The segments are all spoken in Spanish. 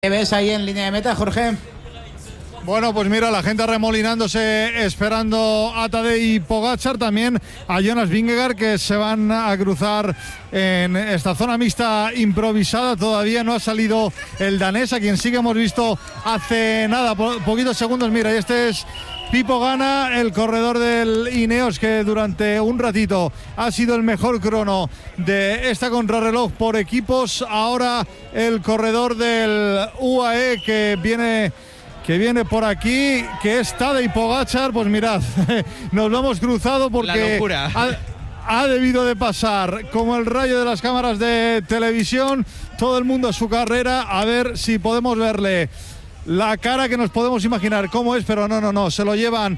¿Qué ves ahí en línea de meta, Jorge? Bueno, pues mira, la gente arremolinándose esperando a Tadej Pogačar, también a Jonas Vingegaard, que se van a cruzar en esta zona mixta improvisada. Todavía no ha salido el danés, a quien sí que hemos visto hace nada, poquitos segundos. Mira, y este es Pipo Gana, el corredor del Ineos, que durante un ratito ha sido el mejor crono de esta contrarreloj por equipos. Ahora el corredor del UAE que viene por aquí, que es Tadej Pogačar. Pues mirad, nos lo hemos cruzado porque ha debido de pasar como el rayo de las cámaras de televisión. Todo el mundo a su carrera, a ver si podemos verle la cara, que nos podemos imaginar cómo es, pero no, se lo llevan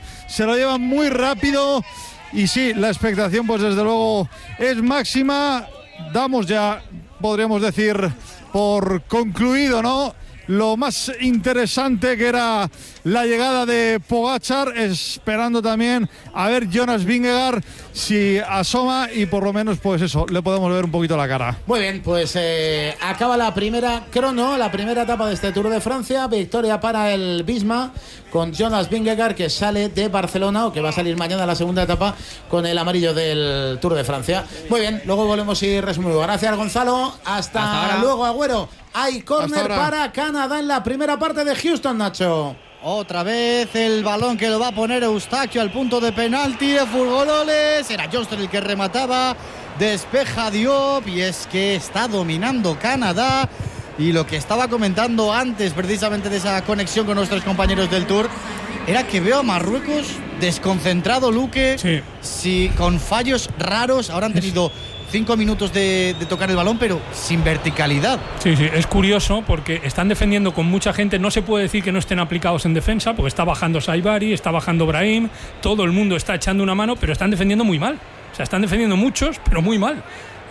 muy rápido. Y sí, la expectación pues desde luego es máxima. Damos ya, podríamos decir, por concluido, ¿no?, lo más interesante, que era la llegada de Pogačar, esperando también a ver Jonas Vingegaard si asoma, y por lo menos pues eso, le podemos ver un poquito la cara. Muy bien, pues acaba la primera crono, la primera etapa de este Tour de Francia. Victoria para el Visma con Jonas Vingegaard, que sale de Barcelona, o que va a salir mañana la segunda etapa con el amarillo del Tour de Francia. Muy bien, luego volvemos y resumimos. Gracias, Gonzalo. Hasta luego, Agüero. Hay córner para Canadá en la primera parte de Houston, Nacho. Otra vez el balón que lo va a poner Eustaquio al punto de penalti de Furgololes. Era Johnston el que remataba. Despeja Diop, y es que está dominando Canadá. Y lo que estaba comentando antes, precisamente de esa conexión con nuestros compañeros del Tour, era que veo a Marruecos desconcentrado, Luque. Sí, con fallos raros. Ahora han tenido 5 minutos de tocar el balón, pero sin verticalidad. Sí, es curioso porque están defendiendo con mucha gente. No se puede decir que no estén aplicados en defensa, porque está bajando Saibari, está bajando Brahim, todo el mundo está echando una mano, pero están defendiendo muy mal. O sea, están defendiendo muchos, pero muy mal.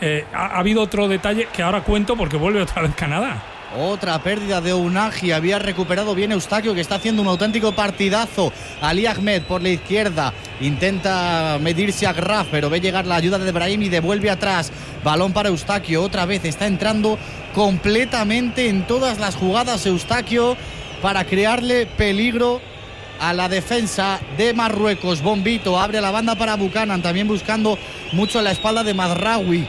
Ha habido otro detalle que ahora cuento, porque vuelve otra vez Canadá. Otra pérdida de Unagi. Había recuperado bien Eustaquio, que está haciendo un auténtico partidazo. Ali Ahmed por la izquierda intenta medirse a Graf, pero ve llegar la ayuda de Brahim y devuelve atrás. Balón para Eustaquio. Otra vez está entrando completamente en todas las jugadas Eustaquio para crearle peligro a la defensa de Marruecos. Bombito abre la banda para Buchanan, también buscando mucho en la espalda de Mazraoui.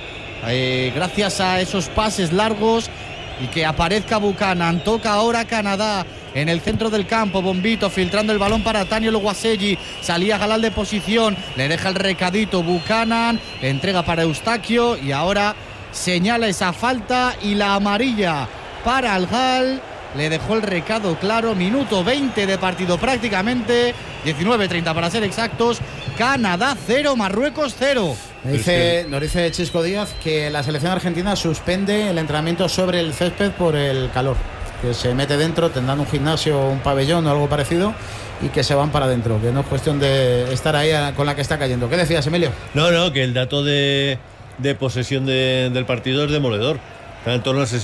Gracias a esos pases largos y que aparezca Buchanan. Toca ahora Canadá en el centro del campo. Bombito filtrando el balón para Daniel Oguasegui. Salía Galal de posición, le deja el recadito Buchanan, le entrega para Eustaquio y ahora señala esa falta y la amarilla para Algal. Le dejó el recado claro. Minuto 20 de partido prácticamente, 19:30 para ser exactos. Canadá 0, Marruecos 0. Nos dice Chisco Díaz que la selección argentina suspende el entrenamiento sobre el césped por el calor, que se mete dentro, tendrán un gimnasio, un pabellón o algo parecido, y que se van para adentro, que no es cuestión de estar ahí con la que está cayendo. ¿Qué decías, Emilio? No, que el dato de posesión del partido es demoledor. Está en torno al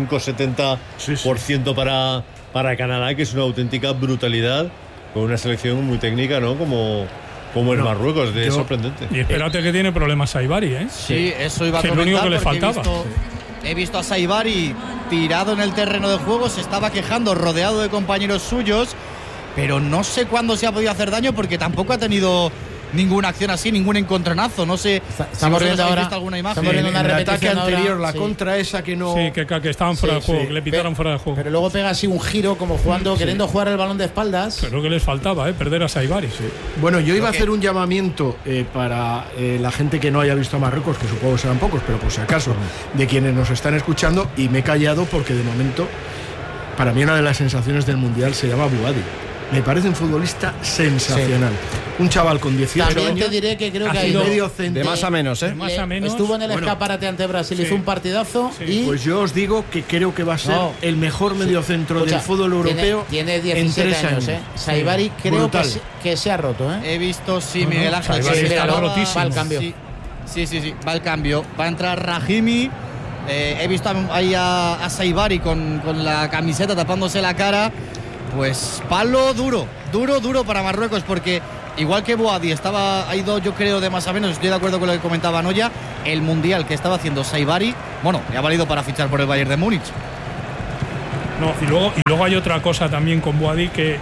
65-70% para Canadá, que es una auténtica brutalidad, con una selección muy técnica, ¿no? Como es Marruecos, sorprendente. Y espérate que tiene problemas Saibari, ¿eh? Sí, eso iba a comentar. Que lo único que le faltaba. He visto a Saibari tirado en el terreno de juego, se estaba quejando, rodeado de compañeros suyos, pero no sé cuándo se ha podido hacer daño, porque tampoco ha tenido ninguna acción así, ningún encontronazo. No sé estamos si viendo ahora visto alguna imagen. Estamos viendo una el ataque anterior, ahora, la contra esa que no... Sí, que estaban fuera de juego, que le pitaron fuera de juego. Pero luego pega así un giro, como jugando, queriendo jugar el balón de espaldas. Pero que les faltaba, perder a Saibari. Sí. Bueno, yo iba a hacer un llamamiento para la gente que no haya visto a Marruecos, que supongo serán pocos, pero por si acaso, de quienes nos están escuchando, y me he callado porque de momento, para mí una de las sensaciones del Mundial se llama Bouhaddi. Me parece un futbolista sensacional. Un chaval con 18 También años. Te diré que creo que hay medio centro. De más a menos, Más a menos. Estuvo en el escaparate ante Brasil, hizo un partidazo. Y pues yo os digo que creo que va a ser el mejor mediocentro del fútbol europeo. Tiene 17 años, Saibari creo que se ha roto, He visto, Miguel Ángel. Está rotísimo. Va al cambio. Sí, va al cambio. Va a entrar Rahimi. He visto ahí a Saibari con la camiseta tapándose la cara. Pues palo duro para Marruecos, porque igual que Bouhaddi ha ido, yo creo, de más a menos, estoy de acuerdo con lo que comentaba Noya, el mundial que estaba haciendo Saibari, le ha valido para fichar por el Bayern de Múnich. No, y luego hay otra cosa también con Boadí, que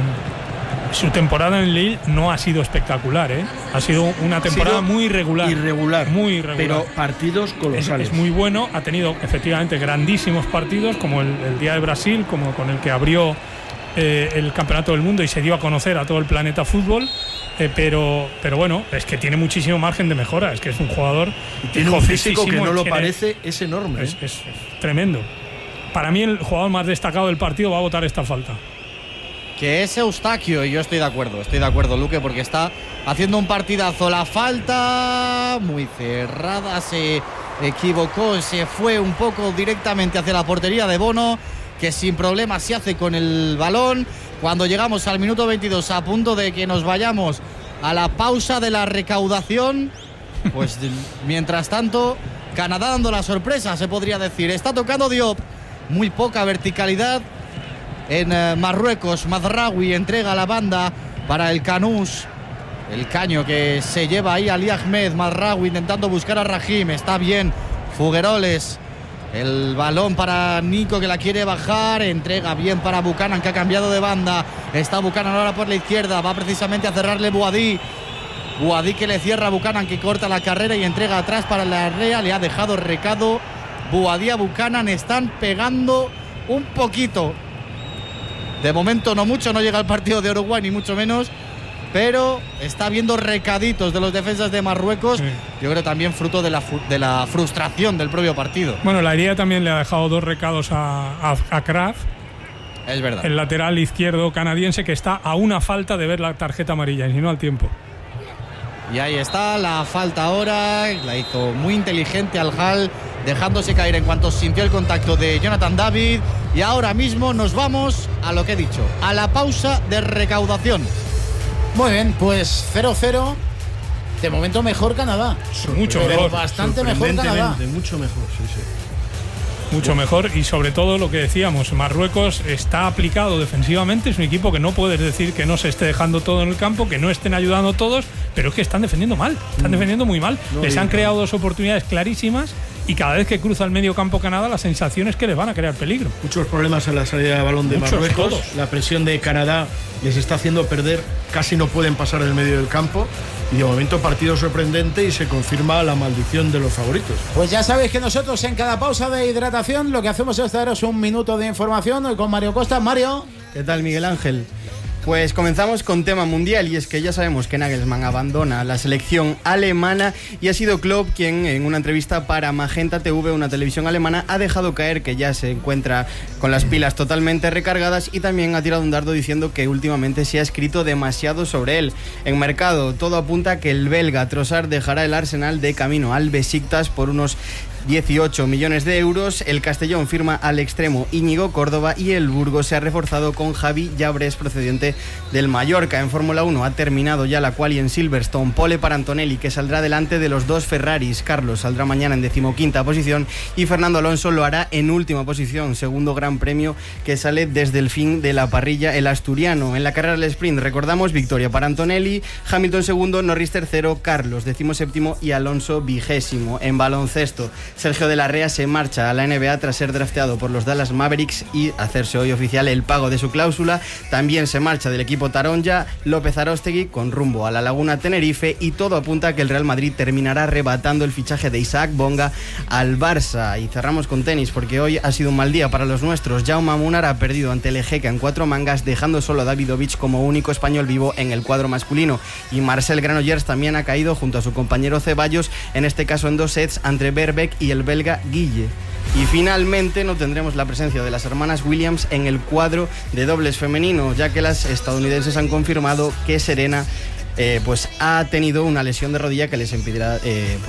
su temporada en Lille no ha sido espectacular, ¿eh? Ha sido una temporada muy irregular. Muy irregular. Pero partidos colosales. Es muy bueno, ha tenido efectivamente grandísimos partidos, como el Día de Brasil, como con el que abrió el Campeonato del Mundo y se dio a conocer a todo el planeta fútbol. Pero bueno, es que tiene muchísimo margen de mejora. Es que es un jugador. Tiene un físico que no lo parece, es enorme. Es tremendo. Para mí, el jugador más destacado del partido va a votar esta falta. Que es Eustaquio, y yo estoy de acuerdo, Luque, porque está haciendo un partidazo. La falta muy cerrada, se equivocó, se fue un poco directamente hacia la portería de Bono, que sin problemas se hace con el balón. Cuando llegamos al minuto 22, a punto de que nos vayamos a la pausa de la recaudación, pues mientras tanto, Canadá dando la sorpresa, se podría decir. Está tocando Diop, muy poca verticalidad en Marruecos. Mazraoui entrega la banda para el Canús, el caño que se lleva ahí Ali Ahmed. Mazraoui intentando buscar a Rahim, está bien Fugueroles, el balón para Nico, que la quiere bajar, entrega bien para Buchanan, que ha cambiado de banda. Está Buchanan ahora por la izquierda, va precisamente a cerrarle Boadí, que le cierra a Buchanan, que corta la carrera y entrega atrás para la Rea. Le ha dejado recado Boadí a Buchanan, están pegando un poquito. De momento no mucho, no llega el partido de Uruguay ni mucho menos, pero está viendo recaditos de los defensas de Marruecos. Sí. Yo creo también fruto de la frustración del propio partido. Bueno, la herida también le ha dejado 2 recados a Kraft. Es verdad. El lateral izquierdo canadiense, que está a una falta de ver la tarjeta amarilla y si no al tiempo. Y ahí está la falta ahora, la hizo muy inteligente Al-Hal, dejándose caer en cuanto sintió el contacto de Jonathan David. Y ahora mismo nos vamos a lo que he dicho, a la pausa de recaudación. Muy bien, pues 0-0. De momento mejor Canadá. Mucho mejor. Bastante mejor Canadá. Mucho mejor, sí. Mucho mejor, y sobre todo lo que decíamos, Marruecos está aplicado defensivamente, es un equipo que no puedes decir que no se esté dejando todo en el campo, que no estén ayudando todos, pero es que están defendiendo mal, están defendiendo muy mal. Les han creado 2 oportunidades clarísimas y cada vez que cruza el medio campo Canadá, la sensación es que les van a crear peligro. Muchos problemas en la salida de balón de Marruecos. Todos. La presión de Canadá les está haciendo perder, casi no pueden pasar del medio del campo. Y de momento partido sorprendente y se confirma la maldición de los favoritos. Pues ya sabéis que nosotros en cada pausa de hidratación lo que hacemos es daros un minuto de información hoy con Mario Costa. Mario. ¿Qué tal, Miguel Ángel? Pues comenzamos con tema mundial, y es que ya sabemos que Nagelsmann abandona la selección alemana y ha sido Klopp quien en una entrevista para Magenta TV, una televisión alemana, ha dejado caer que ya se encuentra con las pilas totalmente recargadas, y también ha tirado un dardo diciendo que últimamente se ha escrito demasiado sobre él. En mercado todo apunta a que el belga Trossard dejará el Arsenal de camino al Besiktas por unos 18 millones de euros. El Castellón firma al extremo Íñigo Córdoba y el Burgos se ha reforzado con Javi Llabres, procedente del Mallorca. En Fórmula 1 ha terminado ya la quali en Silverstone. Pole para Antonelli, que saldrá delante de los 2 Ferraris. Carlos saldrá mañana en 15ª posición y Fernando Alonso lo hará en última posición. Segundo gran premio que sale desde el fin de la parrilla, el asturiano. En la carrera del sprint, recordamos, victoria para Antonelli, Hamilton segundo, Norris tercero, Carlos 17º y Alonso 20º. En baloncesto, Sergio de la Rea se marcha a la NBA tras ser drafteado por los Dallas Mavericks y hacerse hoy oficial el pago de su cláusula. También se marcha del equipo Taronja López Aróstegui con rumbo a la Laguna Tenerife, y todo apunta a que el Real Madrid terminará arrebatando el fichaje de Isaac Bonga al Barça. Y cerramos con tenis, porque hoy ha sido un mal día para los nuestros. Jaume Munar ha perdido ante Lejeca en 4 mangas, dejando solo a Davidovich como único español vivo en el cuadro masculino. Y Marcel Granollers también ha caído junto a su compañero Ceballos, en este caso en 2 sets ante Verbeek y el belga Guille. Y finalmente no tendremos la presencia de las hermanas Williams en el cuadro de dobles femenino, ya que las estadounidenses han confirmado que Serena pues ha tenido una lesión de rodilla que les impedirá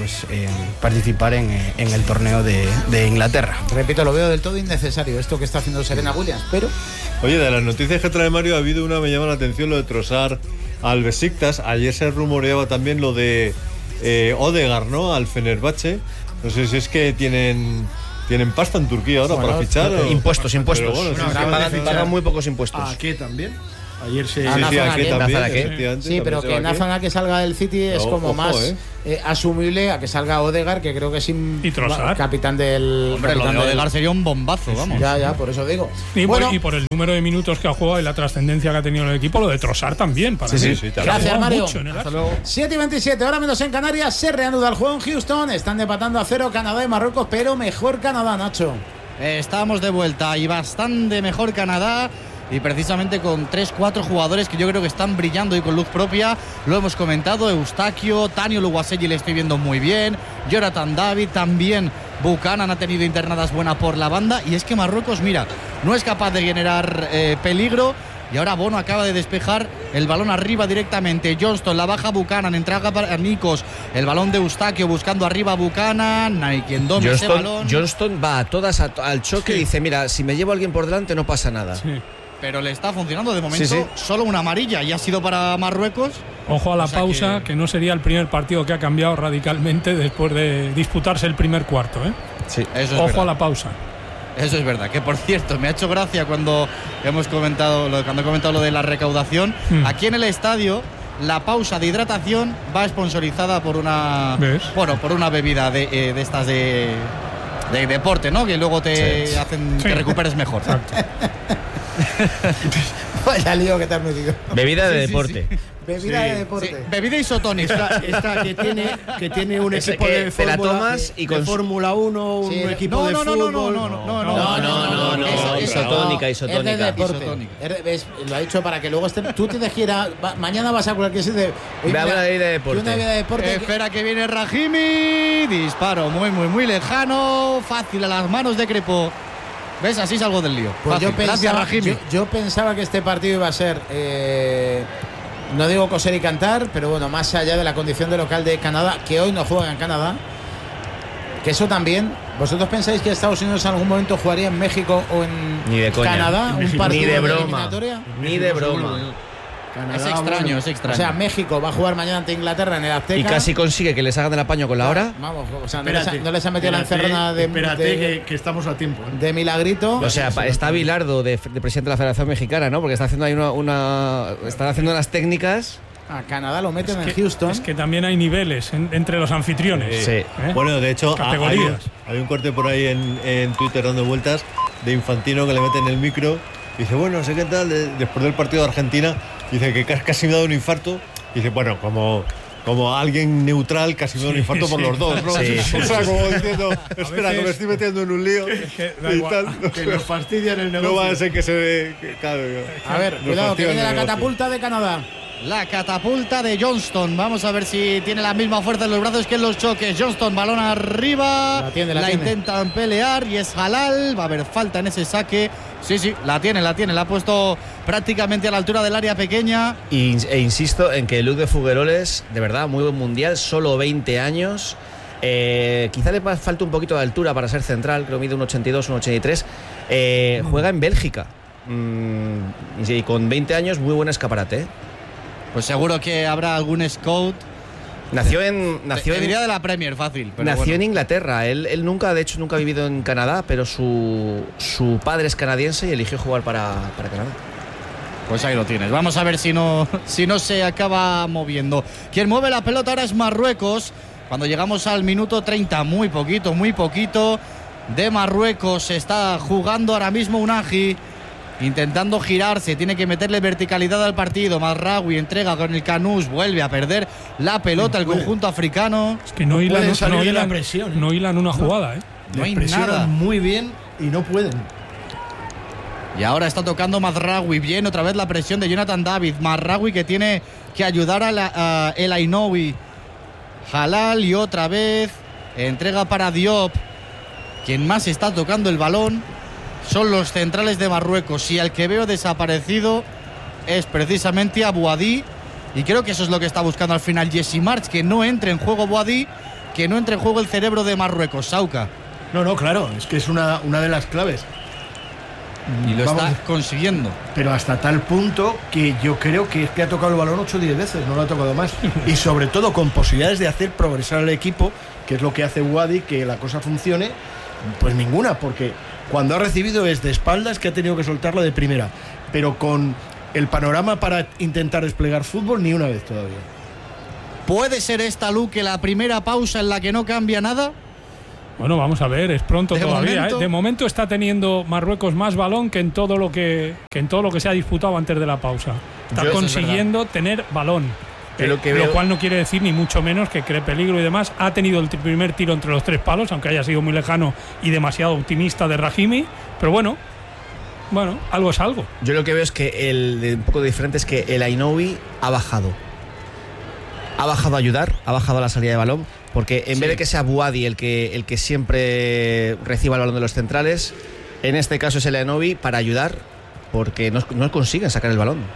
participar en el torneo de Inglaterra. Repito, lo veo del todo innecesario esto que está haciendo Serena Williams, pero... Oye, de las noticias que trae Mario, ha habido una, me llama la atención, lo de Trossard al Besiktas. Ayer se rumoreaba también lo de Odegaard, ¿no?, al Fenerbahce. No sé si es que tienen pasta en Turquía ahora para fichar. Impuestos. Pero bueno, pagan muy pocos impuestos. ¿A qué también? Ayer se... Ah, Sí, Nathan aquí Ake. también, Nathan Ake. efectivamente, Sí, pero también que se va Nathan Ake salga del City es como Ojo, más asumible a que salga Odegaard, que creo que es Y Trossard. capitán del. Hombre, lo de capitán del- Odegaard sería un bombazo, vamos. Ya, por eso digo. Y, Bueno, y por el número de minutos que ha jugado y la trascendencia que ha tenido el equipo, lo de Trossard también. Para mí. Sí, también. Que ha Gracias, jugado Mario. mucho en el Hasta Arsenal. luego. 7:27, ahora menos en Canarias, se reanuda el juego en Houston. Están empatando a 0 Canadá y Marruecos, pero mejor Canadá, Nacho. Estamos de vuelta y bastante mejor Canadá. Y precisamente con 3-4 jugadores que yo creo que están brillando y con luz propia. Lo hemos comentado, Eustaquio, Tanio Luguaselli le estoy viendo muy bien, Jonathan David también, Buchanan ha tenido internadas buenas por la banda. Y es que Marruecos, mira, no es capaz de generar peligro. Y ahora Bono acaba de despejar el balón arriba directamente. Johnston, la baja Buchanan, entrega para Nikos. El balón de Eustaquio buscando arriba a Buchanan. No hay quien domine ese balón. Johnston va a todas al choque y dice, mira, si me llevo a alguien por delante no pasa nada. Sí. Pero le está funcionando de momento. Sí. Solo una amarilla y ha sido para Marruecos. Ojo a la O sea pausa, que no sería el primer partido que ha cambiado radicalmente después de disputarse el primer cuarto. Sí. Eso es Ojo verdad. a la pausa. Eso es verdad. Que por cierto, me ha hecho gracia cuando he comentado lo de la recaudación. Aquí en el estadio, la pausa de hidratación va sponsorizada por una ¿Ves? por una bebida de estas de deporte, ¿no? Que luego te hacen que recuperes mejor. Vaya lío que te has metido. Bebida de deporte. Bebida de Sí, deporte. bebida isotónica. Esta que tiene un Ese equipo que de te la Fórmula, tomas y de con- Fórmula 1, un Sí, equipo de fútbol. No, isotónica, Es de isotónica. deporte. Lo ha dicho para que luego estén. Tú tienes que ir a. Mañana vas a cualquier sitio de. Oye, Ve a mira, una bebida de deporte. que una bebida de deporte. Espera que viene Rahimi. Disparo muy lejano. Fácil a las manos de Crepó. ¿Ves? Así salgo del lío. Pues Fácil. Gracias, Rahimi. yo pensaba que este partido iba a ser. No digo coser y cantar, pero bueno, más allá de la condición de local de Canadá, que hoy no juega en Canadá. Que eso también. ¿Vosotros pensáis que Estados Unidos en algún momento jugaría en México o en Ni de coña. Canadá? Un partido Ni de broma. eliminatoria? Ni de broma. Canadá, Es extraño, bueno. es extraño. O sea, México va a jugar mañana ante Inglaterra en el Azteca. Y casi consigue que les hagan el apaño con la hora. Vamos, o sea, Espérate, no les ha metido la encerrona de, Espérate, que estamos a tiempo. de milagrito. O sea, está Bilardo de presidente de la Federación Mexicana, ¿no? Porque está haciendo ahí están haciendo unas técnicas. A Canadá lo meten en Que- Houston. Es que también hay niveles entre los anfitriones. Sí. ¿eh? Bueno, de hecho, Categorías. hay un corte por ahí en Twitter dando vueltas de Infantino que le meten el micro. Dice, bueno, no sé qué tal, después del partido de Argentina, dice que casi me ha dado un infarto. Dice, bueno, como alguien neutral, casi me da un infarto por los dos, ¿no? Sí. O sea, como diciendo, espera, que me veces- estoy metiendo en un lío. que da y igual. tal. Que nos fastidian el No negocio. va a ser que se ve. Claro, A ver, nos cuidado, que fastidian viene el la negocio. catapulta de Canadá. La catapulta de Johnston. Vamos a ver si tiene la misma fuerza en los brazos que en los choques. Johnston, balón arriba. La tiene. Intentan pelear y es Halal. Va a haber falta en ese saque. Sí, la tiene. La ha puesto prácticamente a la altura del área pequeña. E insisto en que Luc de Fugueroles, de verdad, muy buen mundial, solo 20 años. Quizá le falta un poquito de altura para ser central, creo que mide un 82, un 83. Juega en Bélgica. Y con 20 años, muy buen escaparate. Pues seguro que habrá algún scout. Nació Diría de la Premier, fácil. Pero Nació bueno. en Inglaterra. Él nunca, de hecho, nunca ha vivido en Canadá, pero su padre es canadiense y eligió jugar para Canadá. Pues ahí lo tienes. Vamos a ver si no se acaba moviendo. Quien mueve la pelota ahora es Marruecos. Cuando llegamos al minuto 30, muy poquito de Marruecos. Está jugando ahora mismo Unagi. Intentando girarse, tiene que meterle verticalidad al partido. Mazraoui entrega con el Canús, vuelve a perder la pelota el conjunto africano. Es que no hilan, pueden salir no de la hilan- presión, ¿eh? no hilan una jugada, ¿eh? No hay Les presionan nada. muy bien y no pueden. Y ahora está tocando Mazraoui. Bien, otra vez la presión de Jonathan David. Mazraoui que tiene que ayudar a El Ainoui. Halal y otra vez entrega para Diop. Quien más está tocando el balón son los centrales de Marruecos. Y al que veo desaparecido es precisamente a Boadí. Y creo que eso es lo que está buscando al final Jesse March. Que no entre en juego Boadí, que no entre en juego el cerebro de Marruecos. Sauca. No, claro, es que es una de las claves. Y lo Vamos, está consiguiendo. pero hasta tal punto que yo creo que es que ha tocado el balón 8 o 10 veces, no lo ha tocado más. Y sobre todo con posibilidades de hacer progresar al equipo, que es lo que hace Wadi, que la cosa funcione, pues ninguna, porque cuando ha recibido es de espaldas, que ha tenido que soltarlo de primera. Pero con el panorama para intentar desplegar fútbol ni una vez todavía. ¿Puede ser esta, Luque, la primera pausa en la que no cambia nada? Bueno, vamos a ver, es pronto todavía. Momento. De momento está teniendo Marruecos más balón que en todo lo que se ha disputado antes de la pausa. Está consiguiendo tener balón. Lo cual no quiere decir ni mucho menos que cree peligro y demás. Ha tenido el primer tiro entre los 3 palos, aunque haya sido muy lejano y demasiado optimista de Rahimi. Pero bueno, algo es algo. Yo lo que veo es que un poco diferente es que el Ainoui ha bajado. Ha bajado a ayudar, ha bajado a la salida de balón, porque en vez de que sea Bouhaddi el que siempre reciba el balón de los centrales, en este caso es el Ainoui para ayudar, porque no consiguen sacar el balón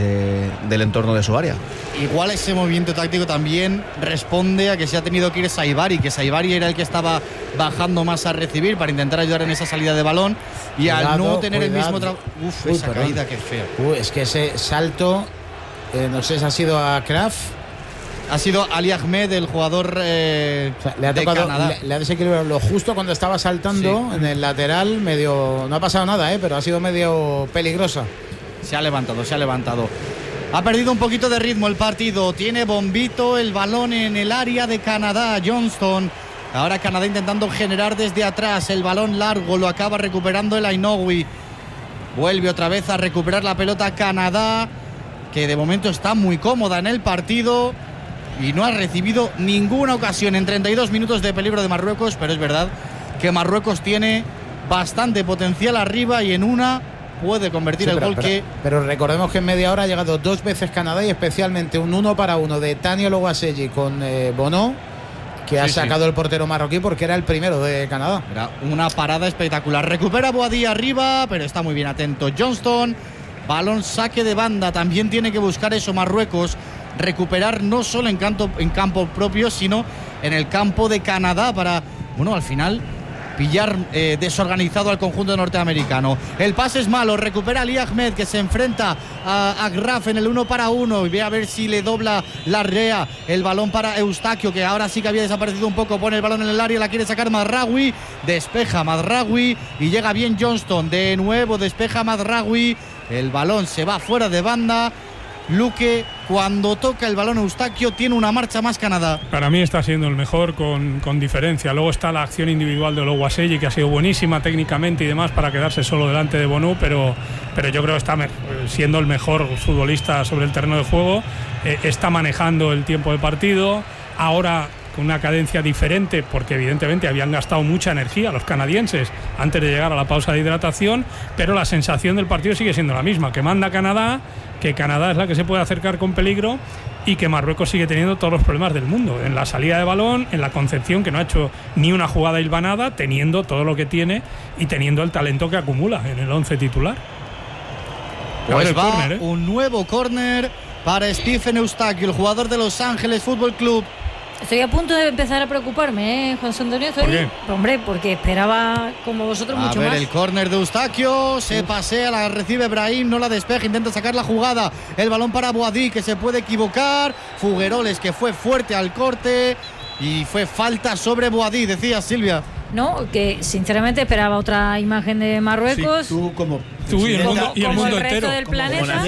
del entorno de su área. Igual ese movimiento táctico también responde a que se ha tenido que ir Saibari, que Saibari era el que estaba bajando más a recibir para intentar ayudar en esa salida de balón, y al no tener el mismo trabajo... esa caída, qué fea. Es que ese salto, no sé si ha sido a Kraft. Ha sido Ali Ahmed, el jugador le ha tocado, Canadá. le ha desequilibrado lo justo cuando estaba saltando en el lateral, medio. No ha pasado nada, pero ha sido medio peligrosa. Se ha levantado. Ha perdido un poquito de ritmo el partido. Tiene bombito el balón en el área de Canadá. Johnston. Ahora Canadá intentando generar desde atrás. El balón largo lo acaba recuperando el Ainoui. Vuelve otra vez a recuperar la pelota Canadá, que de momento está muy cómoda en el partido y no ha recibido ninguna ocasión en 32 minutos de peligro de Marruecos, pero es verdad que Marruecos tiene bastante potencial arriba y en una puede convertir el gol Pero recordemos que en media hora ha llegado 2 veces Canadá y especialmente un 1-1 de Tani Olowaseji con Bono, que ha sacado el portero marroquí porque era el primero de Canadá. Era una parada espectacular. Recupera Bouhaddi arriba, pero está muy bien atento Johnston. Balón saque de banda, también tiene que buscar eso Marruecos, recuperar no solo en campo propio, sino en el campo de Canadá para, al final pillar desorganizado al conjunto norteamericano. El pase es malo, recupera Ali Ahmed, que se enfrenta a Agraf en el 1-1 y ve a ver si le dobla Larrea. El balón para Eustaquio, que ahora sí que había desaparecido un poco, pone el balón en el área, la quiere sacar Mazraoui, despeja Mazraoui y llega bien Johnston, de nuevo despeja Mazraoui, el balón se va fuera de banda. Luque, cuando toca el balón Eustaquio, tiene una marcha más Canadá. Para mí está siendo el mejor con diferencia. Luego está la acción individual de Olowaseji, que ha sido buenísima técnicamente y demás para quedarse solo delante de Bono, pero yo creo que está siendo el mejor futbolista sobre el terreno de juego. Está manejando el tiempo de partido. Ahora con una cadencia diferente, porque evidentemente habían gastado mucha energía los canadienses antes de llegar a la pausa de hidratación, pero la sensación del partido sigue siendo la misma, que manda Canadá, que Canadá es la que se puede acercar con peligro y que Marruecos sigue teniendo todos los problemas del mundo, en la salida de balón, en la concepción, que no ha hecho ni una jugada hilvanada, teniendo todo lo que tiene y teniendo el talento que acumula en el 11 titular. Pues va córner, un nuevo córner para Stephen Eustaquio, el jugador de Los Ángeles Fútbol Club. Estoy a punto de empezar a preocuparme, José Antonio. ¿Por qué? Hombre, porque esperaba, como vosotros, mucho más. A ver, el córner de Eustaquio, se pasea, la recibe Brahim, no la despeja, intenta sacar la jugada. El balón para Bouhaddi, que se puede equivocar. Fugueroles, que fue fuerte al corte. Y fue falta sobre Bouhaddi, decía Silvia. No, que sinceramente esperaba otra imagen de Marruecos. Sí, tú y el mundo, el entero. resto del planeta.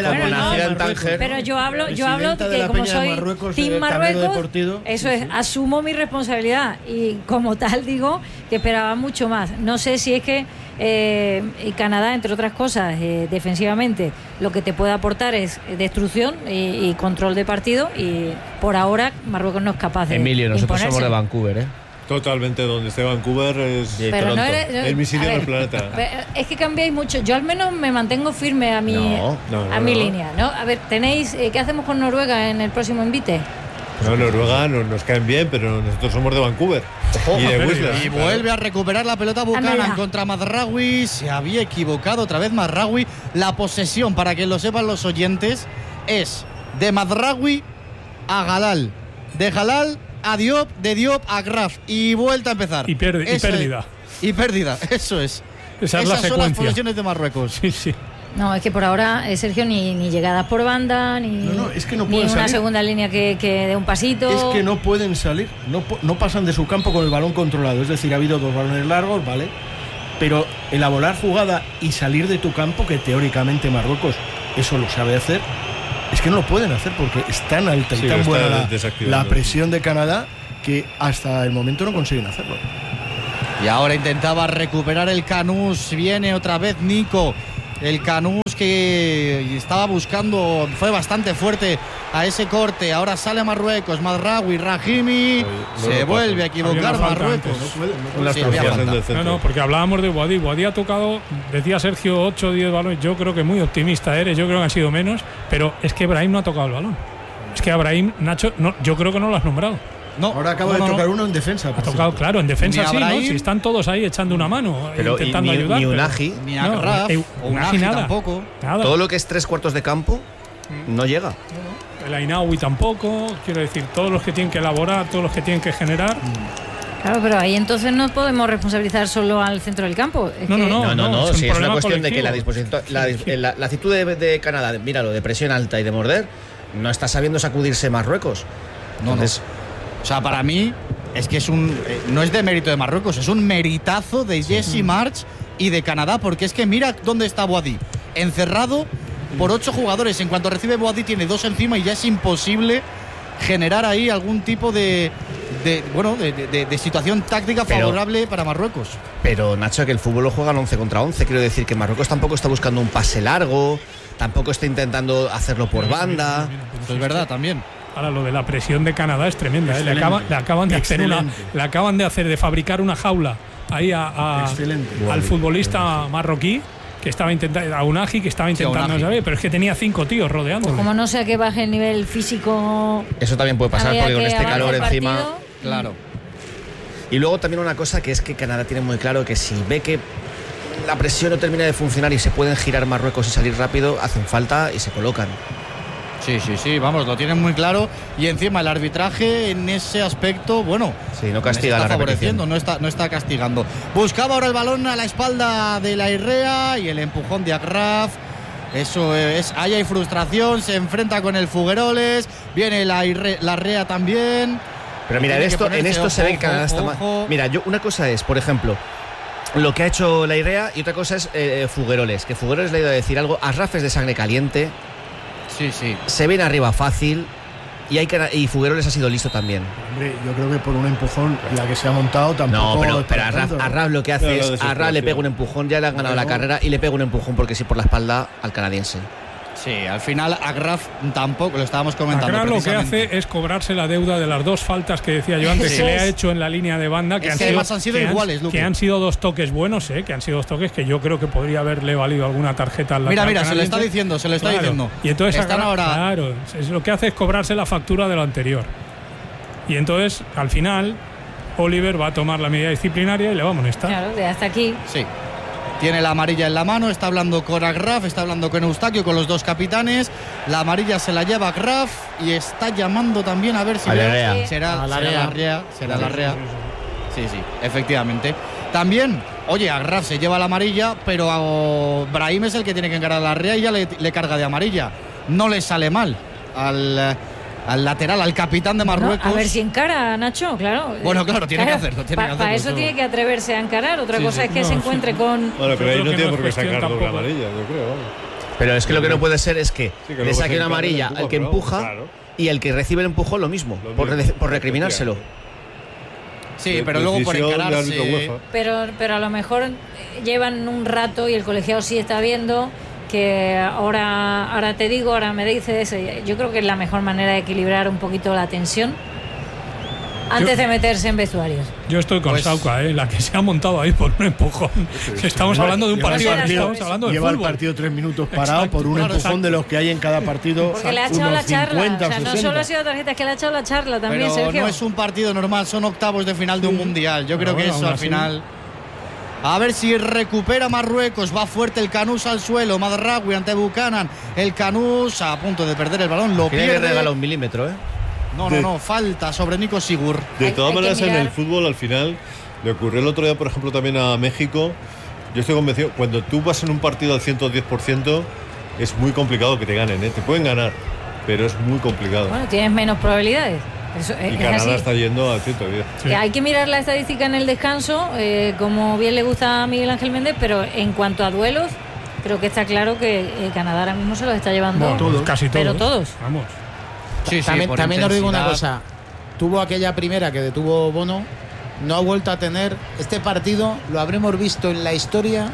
Pero yo hablo que como soy Team Marruecos, eso es, asumo mi responsabilidad y como tal digo que esperaba mucho más. No sé si es que Canadá, entre otras cosas, defensivamente, lo que te puede aportar es destrucción y control de partido, y por ahora Marruecos no es capaz de Emilio, nosotros imponerse. somos de Vancouver, Totalmente, donde esté Vancouver es pero no eres, el misilio del planeta. Es que cambiáis mucho. Yo al menos me mantengo firme a mi línea, ¿no? A ver, tenéis, ¿qué hacemos con Noruega en el próximo envite? No, Noruega nos caen bien, pero nosotros somos de Vancouver. Y de Whistler. Y vuelve a recuperar la pelota Buchanan contra Mazraoui. Se había equivocado otra vez Mazraoui. La posesión, para que lo sepan los oyentes, es de Mazraoui a Galal. De Galal a Diop, de Diop a Graf. Y vuelta a empezar. Y pérdida. Y pérdida, eso es. Esa es la Esas son secuencia. las posesiones de Marruecos. Sí. No, es que por ahora, Sergio, ni llegadas por banda, ni, es que no ni pueden una salir. segunda línea que dé un pasito. Es que no pueden salir, no pasan de su campo con el balón controlado. Es decir, ha habido 2 balones largos, ¿vale? Pero elaborar jugada y salir de tu campo, que teóricamente Marruecos eso lo sabe hacer, es que no lo pueden hacer porque es tan alta y tan buena la presión de Canadá que hasta el momento no consiguen hacerlo. Y ahora intentaba recuperar el Canús. Viene otra vez Nico. El Canús que estaba buscando, fue bastante fuerte a ese corte. Ahora sale Marruecos, Mazraoui, Rahimi. Se vuelve a equivocar Marruecos. No, porque hablábamos de Boadí. Boadí ha tocado, decía Sergio, 8 o 10 balones. Yo creo que muy optimista eres, yo creo que han sido menos. Pero es que Brahim no ha tocado el balón. Es que a Brahim, Nacho, no, yo creo que no lo has nombrado. No, ahora acaba de tocar uno en defensa. Ha tocado, claro, en defensa sí, ¿no? Si están todos ahí echando una mano, pero intentando ayudar. Ni Unagi, ni Agraf, Unagi nada. Tampoco. Nada. Todo lo que es 3/4 de campo no llega. El Ainaoui tampoco, quiero decir, todos los que tienen que elaborar, todos los que tienen que generar. Claro, pero ahí entonces no podemos responsabilizar solo al centro del campo. No, sí, es una cuestión de que la actitud de Canadá, míralo, de presión alta y de morder, no está sabiendo sacudirse Marruecos. Entonces, o sea, para mí es que no es de mérito de Marruecos, es un meritazo de Jesse Marsch y de Canadá, porque es que mira dónde está Boadí, encerrado por 8 jugadores. En cuanto recibe Boadí tiene 2 encima y ya es imposible generar ahí algún tipo de situación táctica favorable para Marruecos. Pero Nacho, que el fútbol lo juegan 11 contra 11, quiero decir que Marruecos tampoco está buscando un pase largo, tampoco está intentando hacerlo por banda. Eso es verdad también. Ahora lo de la presión de Canadá es tremenda, ¿eh? Le acaban de hacer de fabricar una jaula ahí al futbolista marroquí que estaba intentando, a Unagi que estaba intentando, ¿sabes? Pero es que tenía 5 tíos rodeando. Pues como no sea que baje el nivel físico. Eso también puede pasar porque con este calor encima. Claro. Y luego también una cosa que es que Canadá tiene muy claro que si ve que la presión no termina de funcionar y se pueden girar Marruecos y salir rápido, hacen falta y se colocan. Sí, vamos, lo tienen muy claro. Y encima el arbitraje en ese aspecto, sí, no castiga, está la favoreciendo, no está castigando. Buscaba ahora el balón a la espalda de la Irrea y el empujón de Agraf. Eso es, ahí hay frustración, se enfrenta con el Fugueroles, viene la Irrea también. Pero mira, en esto se ve que Canadá está más. Mira, una cosa es, por ejemplo, lo que ha hecho la Irrea y otra cosa es Fugueroles, que Fugueroles le ha ido a decir algo. Agraf es de sangre caliente. Sí. Se viene arriba fácil y Fugueroles ha sido listo también. Hombre, yo creo que por un empujón la que se ha montado tampoco. No, pero Agraf lo que hace es Agraf le pega un empujón, ya le han ganado la carrera y le pega un empujón porque sí por la espalda al canadiense. Sí, al final Agraf tampoco, lo estábamos comentando. Agraf lo que hace es cobrarse la deuda de las 2 faltas que decía yo antes que le ha hecho en la línea de banda, que han sido iguales, que han sido 2 toques buenos, que han sido 2 toques que yo creo que podría haberle valido alguna tarjeta al lateral. Mira, se lo está diciendo. Y entonces están ahora. Claro, es lo que hace es cobrarse la factura de lo anterior. Y entonces, al final, Oliver va a tomar la medida disciplinaria y le va a amonestar. Claro, de hasta aquí. Sí. Tiene la amarilla en la mano, está hablando con Agraf, está hablando con Eustaquio, con los 2 capitanes. La amarilla se la lleva Agraf y está llamando también a ver si será la Rea. Sí, efectivamente. También, oye, Agraf se lleva la amarilla, pero Brahim es el que tiene que encarar a la Rea y ya le carga de amarilla. No le sale mal al lateral, al capitán de Marruecos. A ver si encara, Nacho, claro. Bueno, claro, tiene que hacerlo. Para eso tiene que atreverse a encarar. Otra cosa es que se encuentre con. Bueno, pero ahí no tiene por qué sacar doble amarilla, yo creo. Pero es que lo que no puede ser es que le saque una amarilla al que empuja y el que recibe el empujón lo mismo, por recriminárselo. Sí, pero luego por encararse. Pero a lo mejor llevan un rato y el colegiado sí está viendo que ahora te digo, ahora me dices. Yo creo que es la mejor manera de equilibrar un poquito la tensión antes de meterse en vestuarios. Yo estoy con Sauca, la que se ha montado ahí por un empujón. Estamos hablando de un partido. Lleva el partido 3 minutos parado por un empujón de los que hay en cada partido. Porque le ha echado la charla. No solo ha sido tarjeta, es que le ha echado la charla también, pero Sergio. No es un partido normal, son octavos de final de un mundial. Yo creo que eso al final. A ver si recupera Marruecos. Va fuerte el Canús al suelo. Mazraoui ante Buchanan. El Canús a punto de perder el balón. Lo pierde. Le regala 1 milímetro, No. Falta sobre Nico Sigur. De todas maneras, en el fútbol al final le ocurrió el otro día, por ejemplo, también a México. Yo estoy convencido, cuando tú vas en un partido al 110%, es muy complicado que te ganen. Te pueden ganar, pero es muy complicado. Bueno, tienes menos probabilidades. Y Canadá está yendo a 110. Sí. Hay que mirar la estadística en el descanso, como bien le gusta a Miguel Ángel Méndez, pero en cuanto a duelos, creo que está claro que Canadá ahora mismo se los está llevando. No, todos, casi todos. Pero todos. Vamos. Sí, también os digo una cosa. Tuvo aquella primera que detuvo Bono, no ha vuelto a tener. Este partido lo habremos visto en la historia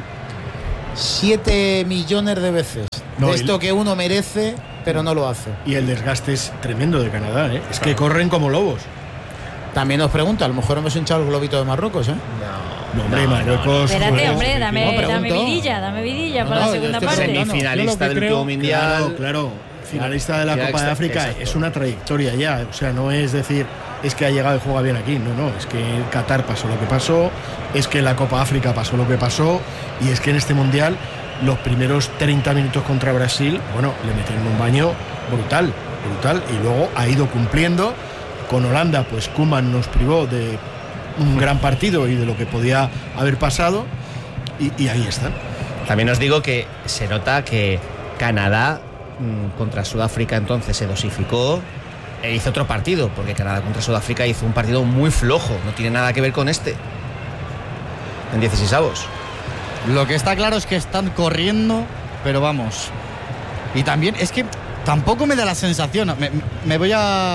7 millones de veces. De esto que uno merece, pero no lo hace. Y el desgaste es tremendo de Canadá, ¿eh? Es que corren como lobos. También os pregunto, a lo mejor hemos hinchado el globito de Marruecos, ¿eh? No, hombre, Marruecos. Espérate, hombre, dame vidilla para la segunda parte. Semifinalista del último mundial. Claro. Finalista de la Copa de África. Exacto. Es una trayectoria ya. O sea, no es decir, es que ha llegado y juega bien aquí. No, es que en Qatar pasó lo que pasó, es que en la Copa África pasó lo que pasó, y es que en este mundial los primeros 30 minutos contra Brasil, bueno, le metieron un baño brutal, y luego ha ido cumpliendo. Con Holanda, pues Koeman nos privó de un gran partido y de lo que podía haber pasado, y ahí están. También os digo que se nota que Canadá contra Sudáfrica entonces se dosificó e hizo otro partido, porque Canadá contra Sudáfrica hizo un partido muy flojo, no tiene nada que ver con este en 16avos. Lo que está claro es que están corriendo, pero vamos. Y también es que tampoco me da la sensación, voy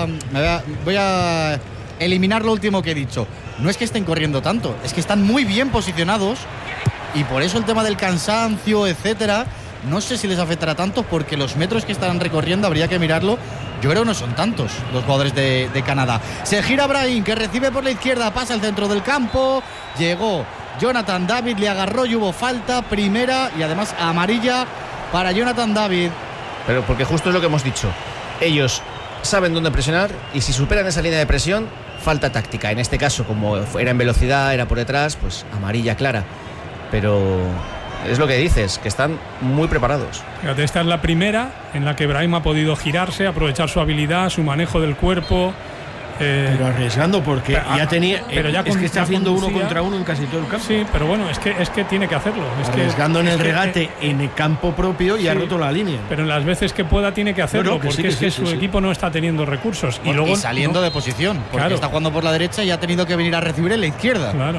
a eliminar lo último que he dicho. No es que estén corriendo tanto, es que están muy bien posicionados, y por eso el tema del cansancio, etcétera, no sé si les afectará tanto, porque los metros que estarán recorriendo habría que mirarlo. Yo creo que no son tantos los jugadores de Canadá. Se gira Brahim, que recibe por la izquierda, pasa al centro del campo, llegó Jonathan David, le agarró y hubo falta, primera y además amarilla para Jonathan David. Pero porque justo es lo que hemos dicho, ellos saben dónde presionar, y si superan esa línea de presión, falta táctica. En este caso, como era en velocidad, era por detrás, pues amarilla clara. Pero es lo que dices, que están muy preparados. Fíjate, esta es la primera en la que Brahim ha podido girarse, aprovechar su habilidad, su manejo del cuerpo. Pero arriesgando, porque ya tenía. Pero ya es que está haciendo uno contra uno en casi todo el campo. Sí, pero bueno, es que tiene que hacerlo. Arriesgando en el regate en el campo propio, y ha roto la línea. Pero en las veces que pueda tiene que hacerlo, porque su equipo no está teniendo recursos. Y luego saliendo de posición, porque está jugando por la derecha y ha tenido que venir a recibir en la izquierda. Claro.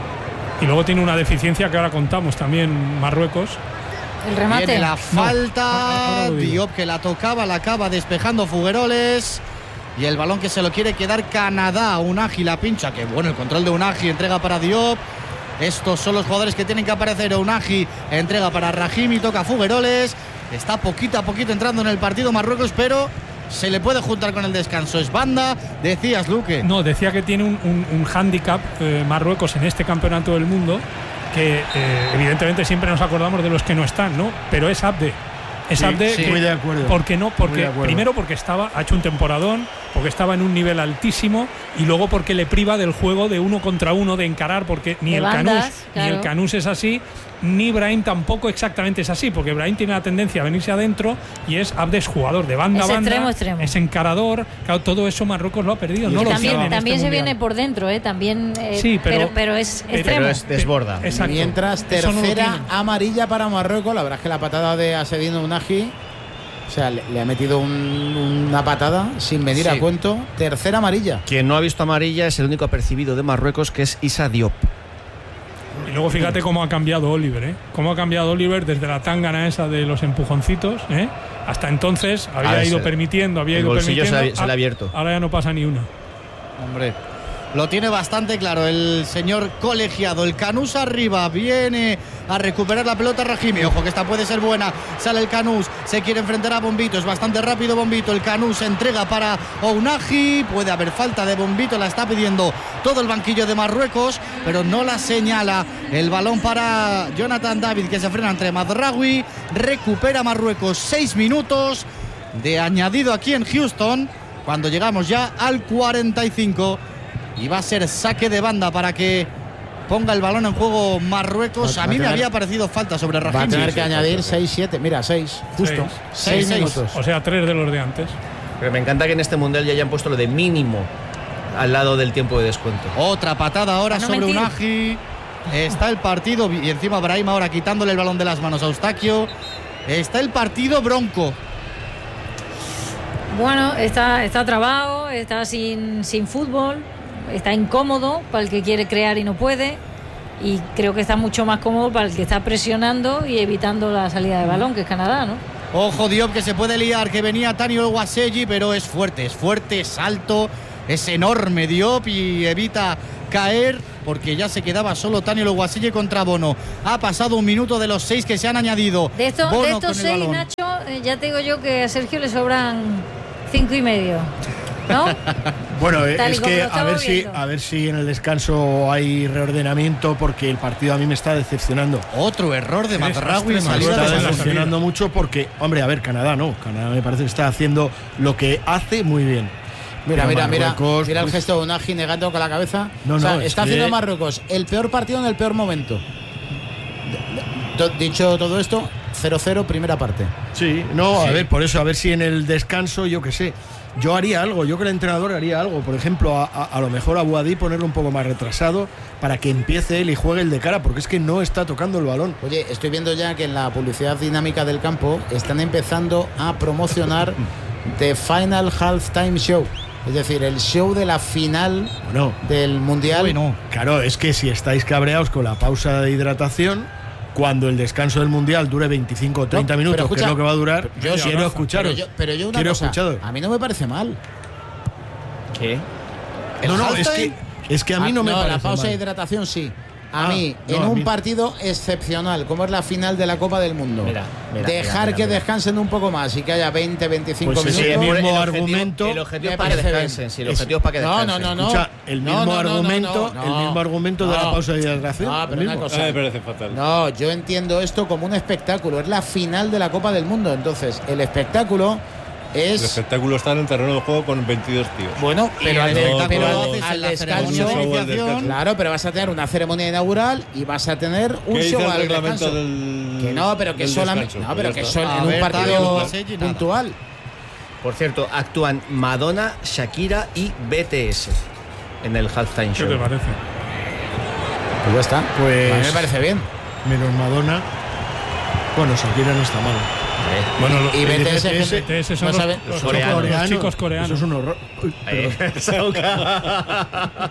Y luego tiene una deficiencia que ahora contamos también Marruecos. El remate. Viene la falta, Diop que la tocaba, la acaba despejando Fugueroles. Y el balón que se lo quiere quedar Canadá. Unagi la pincha, que bueno, el control de Unagi, entrega para Diop. Estos son los jugadores que tienen que aparecer. Unagi entrega para Rahimi, toca Fugueroles. Está poquito a poquito entrando en el partido Marruecos, pero se le puede juntar con el descanso. Es banda, decías, Luque. No, decía que tiene un hándicap Marruecos en este campeonato del mundo, que evidentemente siempre nos acordamos de los que no están, ¿no? Pero es Abde. Es Abde, muy de acuerdo. ¿Por qué no? Porque primero porque ha hecho un temporadón, porque estaba en un nivel altísimo, y luego porque le priva del juego de uno contra uno, de encarar, porque ni el Canús es así, ni Brahim tampoco exactamente es así, porque Brahim tiene la tendencia a venirse adentro, y Abde es jugador de banda a banda, extremo. Es encarador. Claro, todo eso Marruecos lo ha perdido. No también se viene por dentro, también. Sí, pero es extremo. Pero es desborda. Exacto. Mientras tercera amarilla para Marruecos. La verdad es que la patada de Asedino Unagi, o sea, le ha metido una patada sin venir a cuento. Tercera amarilla. Quien no ha visto amarilla es el único apercibido de Marruecos, que es Issa Diop. Y luego fíjate cómo ha cambiado Oliver, Cómo ha cambiado Oliver desde la tángana esa de los empujoncitos, hasta entonces había ido permitiendo, se le ha abierto. Ahora ya no pasa ni una. Hombre, lo tiene bastante claro el señor colegiado. El Canús arriba, viene a recuperar la pelota Rahimi. Ojo que esta puede ser buena. Sale el Canús, se quiere enfrentar a Bombito. Es bastante rápido Bombito. El Canús entrega para Ounahi. Puede haber falta de Bombito, la está pidiendo todo el banquillo de Marruecos, pero no la señala. El balón para Jonathan David, que se frena entre Mazraoui. Recupera Marruecos. 6 minutos de añadido aquí en Houston, cuando llegamos ya al 45. Y va a ser saque de banda para que ponga el balón en juego Marruecos. A mí me había parecido falta sobre Rahimi. Va a tener que añadir 6-7. Mira, 6. Justo. 6 minutos. O sea, 3 de los de antes. Pero me encanta que en este mundial ya hayan puesto lo de mínimo al lado del tiempo de descuento. Otra patada ahora sobre Unagi. Está el partido. Y encima Brahim ahora quitándole el balón de las manos a Eustaquio. Está el partido bronco. Bueno, está trabado, está sin fútbol. Está incómodo para el que quiere crear y no puede. y creo que está mucho más cómodo para el que está presionando y evitando la salida de balón, que es Canadá, ¿no? Ojo Diop, que se puede liar, que venía Tani Oluwaseyi, pero es fuerte, es alto, es enorme Diop y evita caer porque ya se quedaba solo Tani Oluwaseyi contra Bono. Ha pasado 1 minuto de los 6 que se han añadido. De estos 6, Nacho, ya te digo yo que a Sergio le sobran 5,5, ¿no? Bueno, es que a ver si en el descanso hay reordenamiento, porque el partido a mí me está decepcionando. Otro error de Mazraoui. Me está decepcionando mucho porque, hombre, a ver, Canadá me parece que está haciendo lo que hace muy bien. Mira el gesto de Unagi negando con la cabeza. Está haciendo Marruecos el peor partido en el peor momento. Dicho todo esto, 0-0 primera parte. Sí, a ver, por eso, a ver si en el descanso, yo qué sé, yo haría algo, yo que el entrenador haría algo, por ejemplo, a lo mejor a Boadí ponerlo un poco más retrasado para que empiece él y juegue el de cara, porque es que no está tocando el balón. Oye, estoy viendo ya que en la publicidad dinámica del campo están empezando a promocionar The Final Halftime Show. Es decir, el show de la final del Mundial. Bueno, claro, es que si estáis cabreados con la pausa de hidratación, cuando el descanso del Mundial dure 25 o 30 minutos, escucha, que es lo que va a durar, yo quiero escucharos. Pero yo una cosa, a mí no me parece mal. ¿Qué? Es que a mí no me parece mal. La pausa de hidratación sí. A mí, en un partido excepcional, como es la final de la Copa del Mundo, dejar que descansen un poco más y que haya 20, 25 minutos. El mismo argumento. El objetivo es para que descansen. Si el objetivo es para que descansen. No. Escucha, el mismo argumento de la pausa de hidratación. No, pero una cosa. Me parece fatal. No, yo entiendo esto como un espectáculo. Es la final de la Copa del Mundo. Entonces, el espectáculo. El espectáculo está en el terreno de juego con 22 tíos. Bueno, pero al descanso, claro, pero vas a tener una ceremonia inaugural y vas a tener un show al descanso. Que no, pero que solamente, en un partido puntual. Por cierto, actúan Madonna, Shakira y BTS en el halftime show. ¿Qué te parece? Pues ya está. Pues a mí me parece bien. Menos Madonna. Bueno, Shakira no está mal. Bueno, y BTS son los coreanos, chicos coreanos. Eso es un horror. Sauca.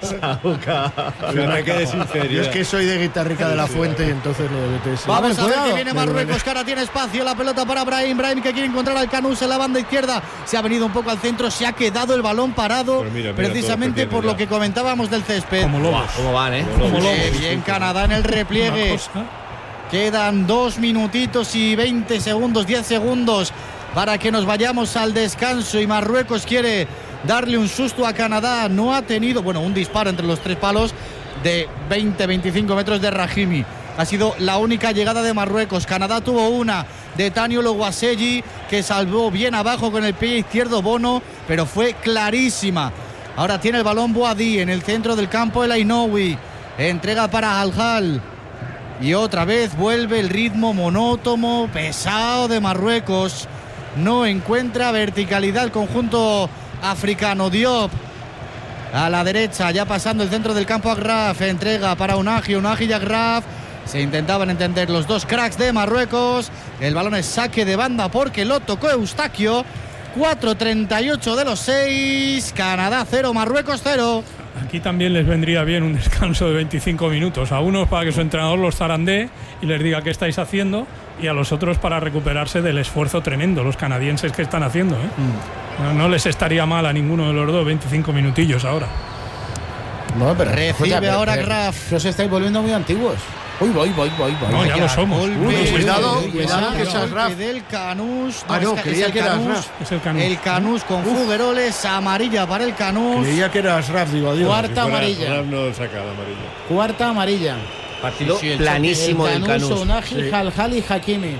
Me quedé sin serio. Yo es que soy de Guitarrica de la Fuente y entonces lo de BTS. Vamos a ver que viene Marruecos, que ahora tiene espacio. La pelota para Brahim que quiere encontrar al Canús en la banda izquierda. Se ha venido un poco al centro, se ha quedado el balón parado. Mira, precisamente por lo que comentábamos del césped. Como lobos. ¿Cómo van, Bien Canadá en el repliegue. Quedan 2 minutitos y 20 segundos, 10 segundos para que nos vayamos al descanso y Marruecos quiere darle un susto a Canadá. No ha tenido, un disparo entre los 3 palos de 20-25 metros de Rahimi. Ha sido la única llegada de Marruecos. Canadá tuvo una de Tani Oluwaseyi que salvó bien abajo con el pie izquierdo Bono, pero fue clarísima. Ahora tiene el balón Boadí en el centro del campo el Ainoui. Entrega para Al-Hal. Y otra vez vuelve el ritmo monótono, pesado de Marruecos. No encuentra verticalidad el conjunto africano. Diop a la derecha, ya pasando el centro del campo. Agraf entrega para Unagi y Agraf. Se intentaban entender los dos cracks de Marruecos. El balón es saque de banda porque lo tocó Eustaquio. 4:38 de los 6. Canadá 0, Marruecos 0. Aquí también les vendría bien un descanso de 25 minutos. A unos para que su entrenador los zarandee y les diga qué estáis haciendo, y a los otros para recuperarse del esfuerzo tremendo, los canadienses, que están haciendo. No les estaría mal a ninguno de los dos 25 minutillos ahora. No, pero recibe ahora Graf. Os estáis volviendo muy antiguos. Voy. No, ya lo somos. Cuidado que es Ashraf. Del Canús. Creía que era Ashraf. Es el Canús. El Canús con Fugueroles, amarilla para el Canús. Creía que era Ashraf, digo, adiós. Cuarta amarilla. No saca la amarilla. Cuarta amarilla. Partido planísimo del Canús. Unagi, Al-Hal y Hakimi.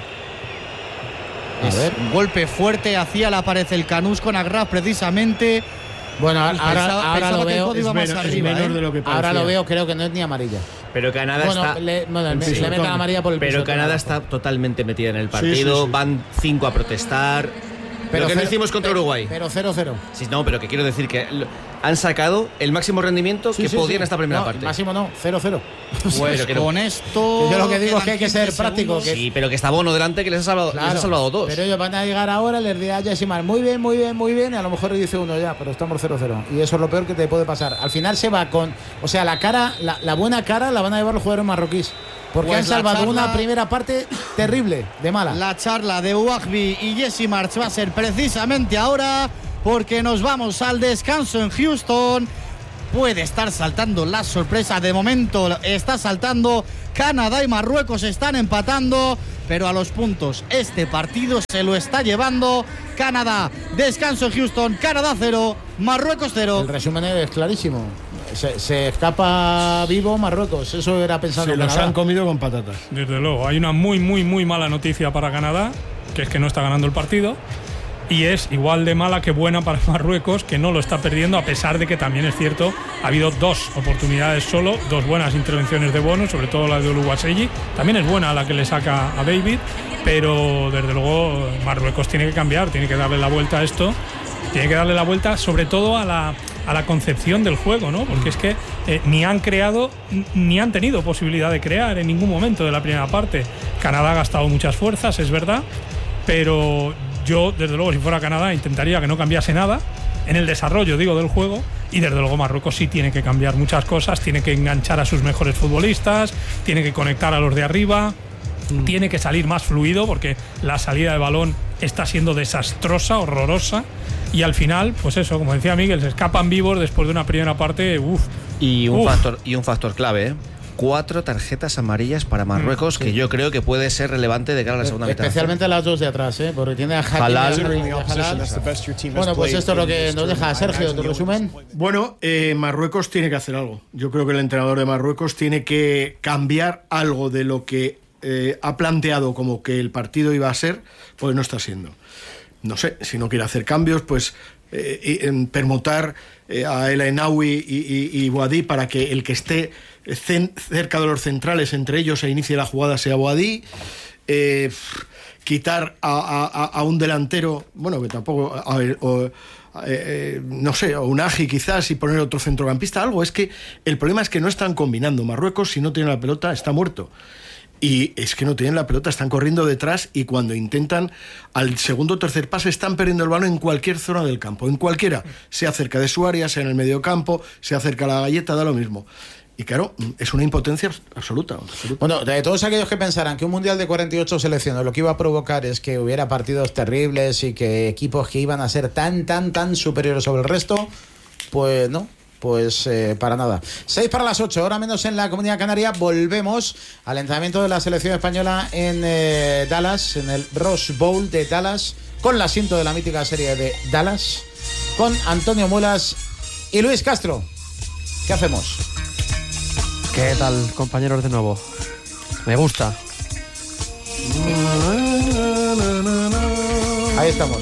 Un golpe fuerte hacia la pared el Canús con Agraf precisamente. Bueno, ahora lo veo. Es menor de lo que parecía. Ahora lo veo, creo que no es ni amarilla. Pero Canadá está. Le meten la amarilla por el Pero Canadá está totalmente metida en el partido. Sí. Van 5 a protestar. Pero que no hicimos contra Uruguay. Pero 0-0. Sí, no, pero que quiero decir que han sacado el máximo rendimiento que podían en esta primera parte. Máximo no, 0-0. Pues con esto. Yo lo que digo es que hay que ser práctico. Sí, pero que está Bono delante, que les ha salvado dos. Pero ellos van a llegar ahora, les dirá a Yesimar, muy bien, y a lo mejor dice uno ya, pero estamos 0-0. Y eso es lo peor que te puede pasar. Al final se va con. O sea, la buena cara la van a llevar los jugadores marroquíes. Porque han salvado una primera parte terrible, de mala. La charla de Ouahbi y Jesse March va a ser precisamente ahora, porque nos vamos al descanso en Houston. Puede estar saltando la sorpresa. De momento está saltando. Canadá y Marruecos están empatando, pero a los puntos este partido se lo está llevando Canadá. Descanso en Houston. Canadá 0, Marruecos 0. El resumen es clarísimo. Se escapa vivo Marruecos. Eso era pensando. Se los han comido con patatas. Desde luego. Hay una muy, muy, muy mala noticia para Canadá, que es que no está ganando el partido. Y es igual de mala que buena para Marruecos, que no lo está perdiendo, a pesar de que también es cierto, ha habido 2 oportunidades solo, 2 buenas intervenciones de Bono, sobre todo la de Oluwaseyi. También es buena la que le saca a David, pero desde luego Marruecos tiene que cambiar, tiene que darle la vuelta a esto, tiene que darle la vuelta sobre todo a la concepción del juego, ¿no? Porque es que ni han creado ni han tenido posibilidad de crear en ningún momento de la primera parte. Canadá ha gastado muchas fuerzas, es verdad, pero yo, desde luego, si fuera Canadá, intentaría que no cambiase nada en el desarrollo, digo, del juego. Y desde luego Marruecos sí tiene que cambiar muchas cosas, tiene que enganchar a sus mejores futbolistas, tiene que conectar a los de arriba, tiene que salir más fluido, porque la salida de balón está siendo desastrosa, horrorosa. Y al final, pues eso, como decía Miguel, se escapan vivos después de una primera parte. Y un factor clave, 4 tarjetas amarillas para Marruecos, que yo creo que puede ser relevante de cara a la segunda mitad. Especialmente las 2 de atrás, porque tiene a Halal. Bueno, pues esto es lo que nos deja Sergio, ¿tu resumen? Bueno, Marruecos tiene que hacer algo. Yo creo que el entrenador de Marruecos tiene que cambiar algo de lo que ha planteado como que el partido iba a ser, pues no está siendo. No sé, si no quiere hacer cambios, pues permutar a El Ainaoui y Boadí para que el que esté cerca de los centrales, entre ellos, e inicie la jugada sea Boadí. Quitar a un delantero, bueno, que tampoco, no sé, o un Aji quizás, y poner otro centrocampista, algo. Es que el problema es que no están combinando. Marruecos, si no tiene la pelota, está muerto. Y es que no tienen la pelota, están corriendo detrás, y cuando intentan al segundo o tercer pase están perdiendo el balón en cualquier zona del campo, en cualquiera, sea cerca de su área, sea en el medio campo, sea cerca de la galleta, da lo mismo. Y claro, es una impotencia absoluta. Bueno, de todos aquellos que pensaran que un mundial de 48 selecciones lo que iba a provocar es que hubiera partidos terribles y que equipos que iban a ser tan superiores sobre el resto, pues no. Pues para nada. 6 para las 8, hora menos en la Comunidad Canaria. Volvemos al entrenamiento de la selección española en Dallas, en el Rose Bowl de Dallas, con el asiento de la mítica serie de Dallas, con Antonio Mulas y Luis Castro. ¿Qué hacemos? ¿Qué tal, compañeros, de nuevo? Me gusta. Ahí estamos.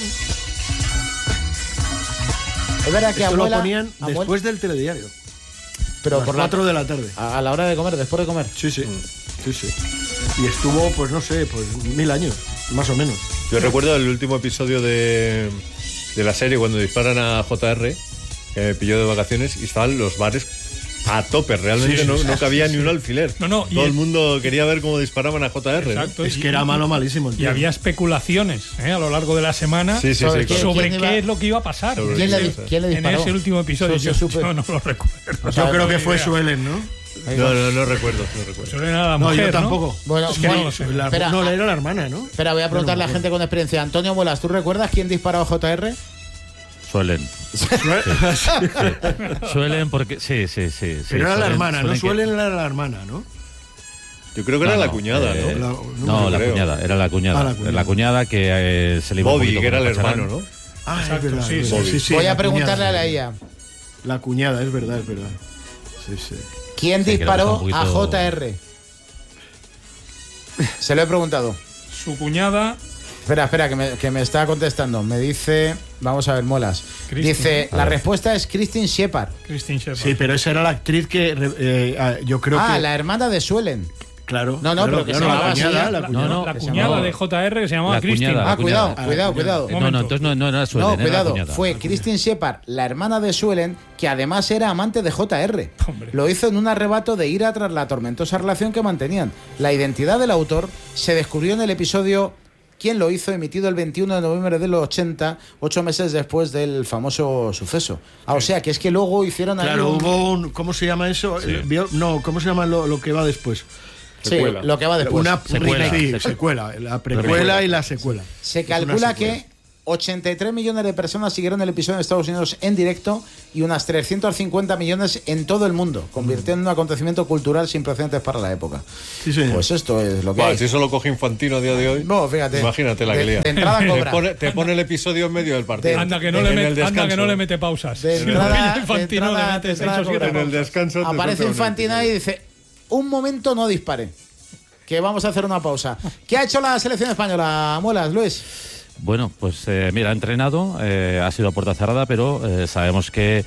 Es verdad que esto abuela, lo ponían después del telediario. Pero por 4 de la tarde. A la hora de comer, después de comer. Sí. Y estuvo, pues no sé, pues 1000 años, más o menos. Yo recuerdo el último episodio de la serie, cuando disparan a JR, que me pilló de vacaciones, y estaban los bares a tope, realmente no cabía ni un alfiler. Todo el mundo quería ver cómo disparaban a JR. Exacto, es que era malísimo. Y había especulaciones a lo largo de la semana sobre qué es lo que iba a pasar. ¿Quién le disparó? En ese último episodio yo no lo recuerdo. Yo creo que fue Suelen, ¿no? No recuerdo. Suelen era la mujer, yo tampoco. Bueno, es que no lo sé. Era la hermana, ¿no? Espera, voy a preguntarle a la gente con experiencia. Antonio Muelas, ¿tú recuerdas quién disparó a JR? Suelen. Suelen porque... Sí. Pero era la hermana, ¿no? Suelen era la hermana, ¿no? Yo creo que era la cuñada, ¿no? La cuñada, era la cuñada. La cuñada que se le iba Bobby, que era el hermano, ¿no? Exacto, es verdad. Sí, voy a preguntarle a ella. La cuñada, es verdad. Sí. ¿Quién disparó a JR? Se lo he preguntado. Su cuñada... Espera, que me está contestando. Me dice, vamos a ver, Molas. Dice, la respuesta es Christine Shepard. Sí, pero esa era la actriz que yo creo que... la hermana de Suelen. Claro. No, pero que se llamaba así. La cuñada de JR que se llamaba Christine. Cuidado. No, entonces no era Suelen. No, cuidado. Fue Christine Shepard, la hermana de Suelen, que además era amante de JR. Hombre. Lo hizo en un arrebato de ira tras la tormentosa relación que mantenían. La identidad del autor se descubrió en el episodio ¿Quién lo hizo?, emitido el 21 de noviembre de los 80, 8 meses después del famoso suceso. O sea, que es que luego hicieron... Claro, hubo un... ¿Cómo se llama eso? Sí. ¿Cómo se llama lo que va después? Secuela. Sí, lo que va después. Una secuela. La precuela y la secuela. Se calcula que 83 millones de personas siguieron el episodio en Estados Unidos en directo y unas 350 millones en todo el mundo, convirtiendo en un acontecimiento cultural sin precedentes para la época. Sí, señor. Pues esto es lo que hay. Si eso lo coge Infantino a día de hoy, no, fíjate, imagínate la que lía. De entrada cobra. Te pone el episodio en medio del partido. Anda que no le mete pausas. De entrada, Infantino le mete 6 o 7 en el descanso. Aparece Infantino y dice: un momento, no dispare, que vamos a hacer una pausa. ¿Qué ha hecho la selección española, Muelas, Luis? Bueno, pues mira, ha entrenado, ha sido a puerta cerrada, pero sabemos que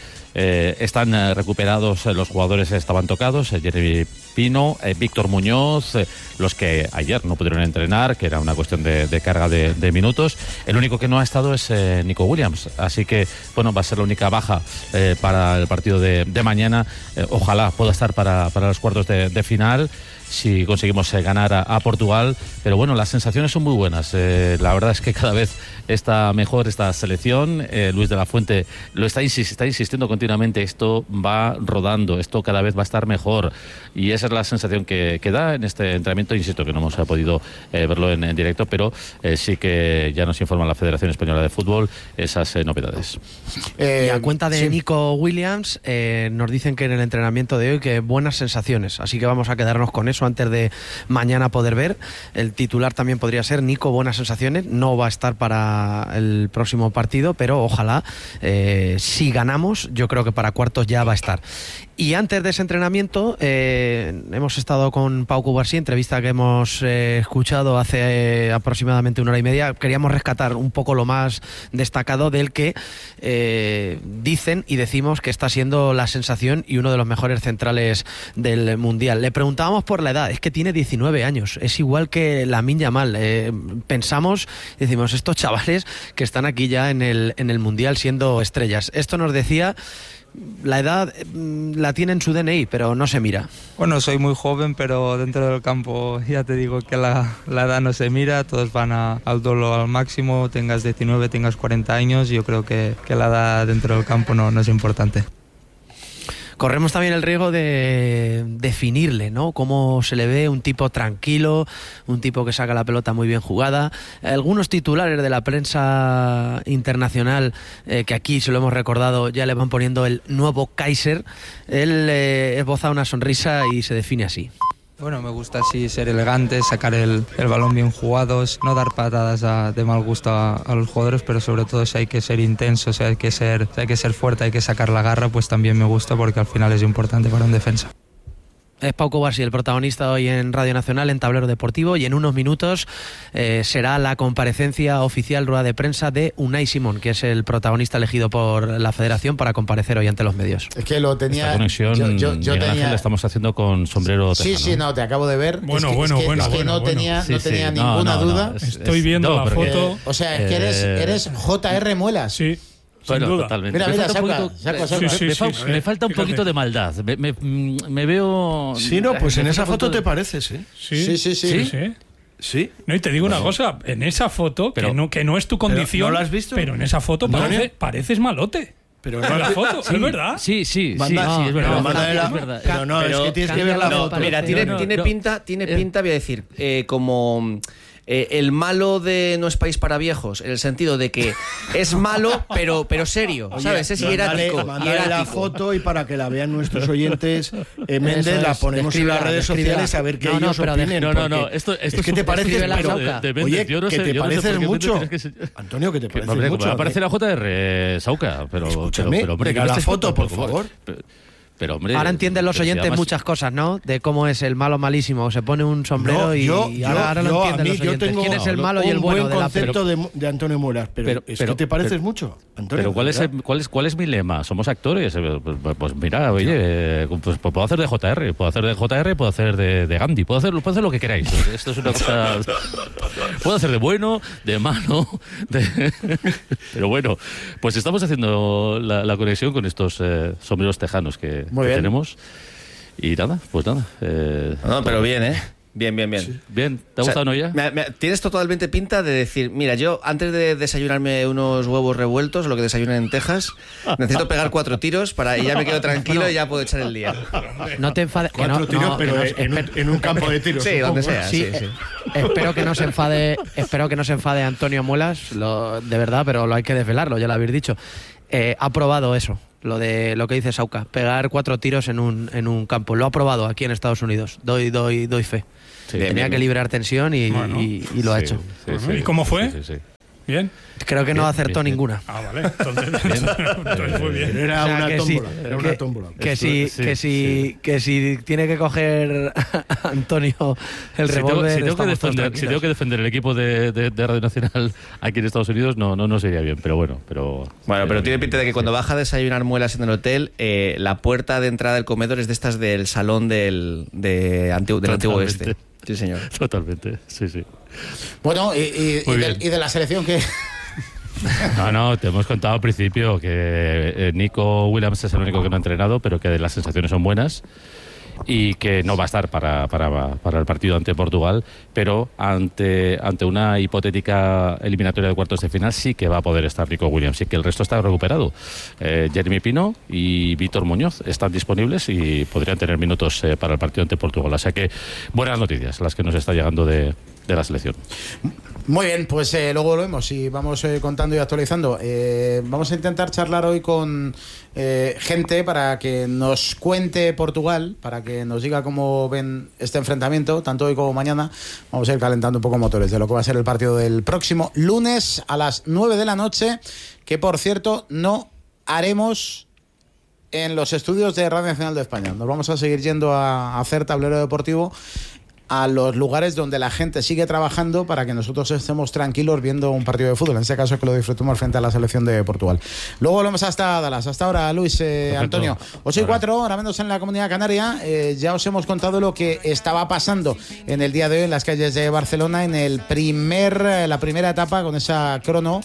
están recuperados los jugadores que estaban tocados, Jeremy Pino, Víctor Muñoz, los que ayer no pudieron entrenar, que era una cuestión de carga de minutos. El único que no ha estado es Nico Williams, así que bueno, va a ser la única baja para el partido de mañana. Ojalá pueda estar para los cuartos de final, si conseguimos ganar a Portugal, pero bueno, las sensaciones son muy buenas. La verdad es que cada vez está mejor esta selección. Luis de la Fuente está insistiendo continuamente: esto va rodando, esto cada vez va a estar mejor, y esa es la sensación que da en este entrenamiento. Insisto que no hemos podido verlo en directo, pero sí que ya nos informa la Federación Española de Fútbol esas novedades. Y a cuenta de Nico Williams, nos dicen que en el entrenamiento de hoy que buenas sensaciones, así que vamos a quedarnos con eso antes de mañana poder ver. El titular también podría ser Nico, buenas sensaciones. No va a estar para el próximo partido, pero ojalá, si ganamos, yo creo que para cuartos ya va a estar. Y antes de ese entrenamiento hemos estado con Pau Cubarsí, entrevista que hemos escuchado hace aproximadamente 1 hora y media. Queríamos rescatar un poco lo más destacado del que dicen y decimos que está siendo la sensación y uno de los mejores centrales del Mundial. Le preguntábamos por la edad, es que tiene 19 años, es igual que Lamine Yamal. Pensamos, decimos, estos chavales que están aquí ya en el Mundial siendo estrellas. Esto nos decía... La edad la tiene en su DNI, pero no se mira. Bueno, soy muy joven, pero dentro del campo ya te digo que la edad no se mira, todos van al duelo al máximo, tengas 19, tengas 40 años, yo creo que la edad dentro del campo no es importante. Corremos también el riesgo de definirle, ¿no? Cómo se le ve, un tipo tranquilo, un tipo que saca la pelota muy bien jugada. Algunos titulares de la prensa internacional, que aquí se lo hemos recordado, ya le van poniendo el nuevo Kaiser. Él esboza una sonrisa y se define así. Bueno, me gusta así ser elegante, sacar el balón bien jugados, no dar patadas de mal gusto a los jugadores, pero sobre todo si hay que ser intenso, si hay que ser fuerte, hay que sacar la garra, pues también me gusta porque al final es importante para un defensa. Es Pau Cubarsí, el protagonista hoy en Radio Nacional, en Tablero Deportivo, y en unos minutos será la comparecencia oficial, rueda de prensa de Unai Simón, que es el protagonista elegido por la Federación para comparecer hoy ante los medios. Es que lo tenía... Esta conexión yo tenía... la estamos haciendo con sombrero tejano. Sí, no, te acabo de ver. Bueno. No tenía ninguna duda. Estoy viendo la foto. O sea, es que eres JR Muelas. Sí. Bueno, totalmente. Mira, me falta un poquito de maldad. Me veo... Sí, no, pues en esa foto te pareces, ¿eh? Sí. No, y te digo una cosa, en esa foto, pero, que no es tu condición, ¿no la has visto? Pero en esa foto pareces malote. Pero en la foto, ¿es verdad? Sí, es verdad. Pero no, es que tienes que ver la foto. Mira, tiene pinta, voy a decir, como... el malo de No es país para viejos, en el sentido de que es malo, pero serio, ¿sabes? Es hierático. Mándale la foto y para que la vean nuestros oyentes, Méndez, la ponemos en las redes sociales a ver qué ellos opinen. No, esto es que te pareces, oye, que te pareces mucho. Antonio, que te pareces mucho. Me parece la JR, Sauca, pero hombre, mira la foto, por favor. Pero, hombre, ahora entienden los oyentes además, muchas cosas, ¿no? De cómo es el malo malísimo. Se pone un sombrero ahora lo entienden los oyentes. ¿Quién es el malo y el bueno de la concepto de Antonio Muelas, pero es que te pareces mucho, Antonio. Pero ¿cuál es mi lema? Somos actores. Pues mira, oye, pues puedo hacer de JR, puedo hacer de Gandhi, puedo hacer lo que queráis. Esto es una cosa... Puedo hacer de bueno, de malo, pero bueno, pues estamos haciendo la conexión con estos sombreros tejanos que tenemos. Y nada, pues nada. No, pero bien, ¿eh? Bien. Sí. Bien, ¿te ha gustado, no ya? Tienes totalmente pinta de decir, mira, yo antes de desayunarme unos huevos revueltos, lo que desayunan en Texas, necesito pegar 4 tiros y ya me quedo tranquilo y ya puedo echar el día. No te enfades. 4 tiros, pero en un campo de tiros. Sí, donde sea. Sí. Espero que no se enfade Antonio Muelas, de verdad, pero lo hay que desvelarlo, ya lo habéis dicho. Ha probado eso. Lo que dice Sauca, pegar 4 tiros en un campo. Lo ha probado aquí en Estados Unidos. Doy fe. Sí, tenía que liberar tensión y lo ha hecho. ¿Y cómo fue? Sí. ¿Bien? Creo que no acertó ninguna. Vale. Entonces fue bien. Era una tómbola. Que si tiene que coger Antonio el revólver. Si tengo que defender el equipo de Radio Nacional aquí en Estados Unidos, no sería bien, pero bueno. Pero tiene pinta de que cuando baja a desayunar Muelas en el hotel, la puerta de entrada del comedor es de estas del salón del antiguo oeste. Sí, señor. Totalmente, sí. Bueno, y de la selección que... No, te hemos contado al principio que Nico Williams es el único que no ha entrenado, pero que las sensaciones son buenas y que no va a estar para el partido ante Portugal, pero ante una hipotética eliminatoria de cuartos de final sí que va a poder estar Nico Williams, y que el resto está recuperado. Jeremy Pino y Víctor Muñoz están disponibles y podrían tener minutos para el partido ante Portugal, o sea que buenas noticias las que nos está llegando de la selección. Muy bien, pues luego volvemos y vamos contando y actualizando. Vamos a intentar charlar hoy con gente para que nos cuente Portugal, para que nos diga cómo ven este enfrentamiento, tanto hoy como mañana. Vamos a ir calentando un poco motores de lo que va a ser el partido del próximo lunes a las 9 de la noche, que por cierto no haremos en los estudios de Radio Nacional de España. Nos vamos a seguir yendo a hacer tablero deportivo a los lugares donde la gente sigue trabajando para que nosotros estemos tranquilos viendo un partido de fútbol, en este caso que lo disfrutemos frente a la selección de Portugal. Luego volvemos hasta Dallas. Hasta ahora, Luis, Antonio. 8:04, ahora menos en la Comunidad Canaria. Ya os hemos contado lo que estaba pasando en el día de hoy en las calles de Barcelona en la primera etapa con esa crono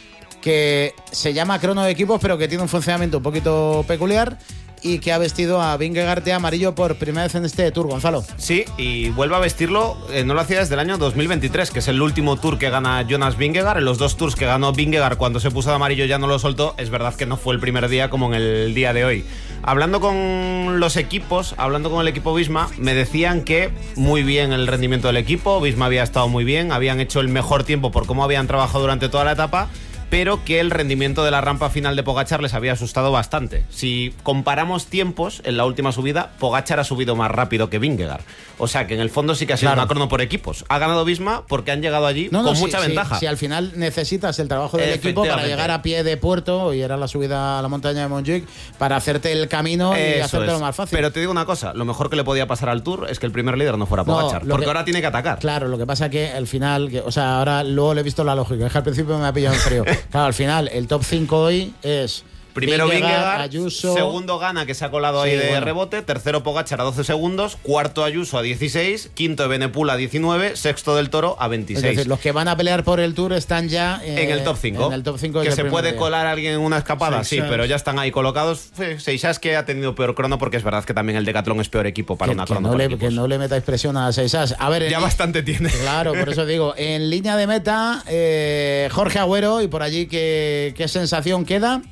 que se llama crono de equipos, pero que tiene un funcionamiento un poquito peculiar y que ha vestido a Vingegaard de amarillo por primera vez en este Tour, Gonzalo. Sí, y vuelve a vestirlo, no lo hacía desde el año 2023, que es el último Tour que gana Jonas Vingegaard. En los 2 Tours que ganó Vingegaard cuando se puso de amarillo ya no lo soltó. Es verdad que no fue el primer día como en el día de hoy. Hablando con los equipos, hablando con el equipo Visma, me decían que muy bien el rendimiento del equipo, Visma había estado muy bien, habían hecho el mejor tiempo por cómo habían trabajado durante toda la etapa, pero que el rendimiento de la rampa final de Pogačar les había asustado bastante. Si comparamos tiempos, en la última subida, Pogačar ha subido más rápido que Vingegaard. O sea que en el fondo sí que ha sido una crono por equipos. Ha ganado Visma porque han llegado allí con mucha ventaja. Si al final necesitas el trabajo del equipo para llegar a pie de puerto, y era la subida a la montaña de Montjuic, para hacerte el camino y hacértelo más fácil. Pero te digo una cosa, lo mejor que le podía pasar al Tour es que el primer líder no fuera Pogačar, porque ahora tiene que atacar. Claro, lo que pasa que al final, ahora luego le he visto la lógica, es que al principio me ha pillado en frío. Claro, al final el top 5 hoy es primero Vingegaard, Ayuso, segundo Gana, que se ha colado ahí de rebote, tercero Pogačar a 12 segundos, cuarto Ayuso a 16, quinto Evenepoel a 19, sexto Del Toro a 26. Es decir, los que van a pelear por el Tour están ya en el top 5. En el top 5 que se puede colar alguien en una escapada, sí, pero ya están ahí colocados. Seixas, que ha tenido peor crono, porque es verdad que también el Decathlon es peor equipo para una crono. Que no le metáis presión a Seixas. A ver, ya bastante tiene. Claro, por eso digo, en línea de meta, Jorge Agüero, y por allí, ¿qué sensación queda?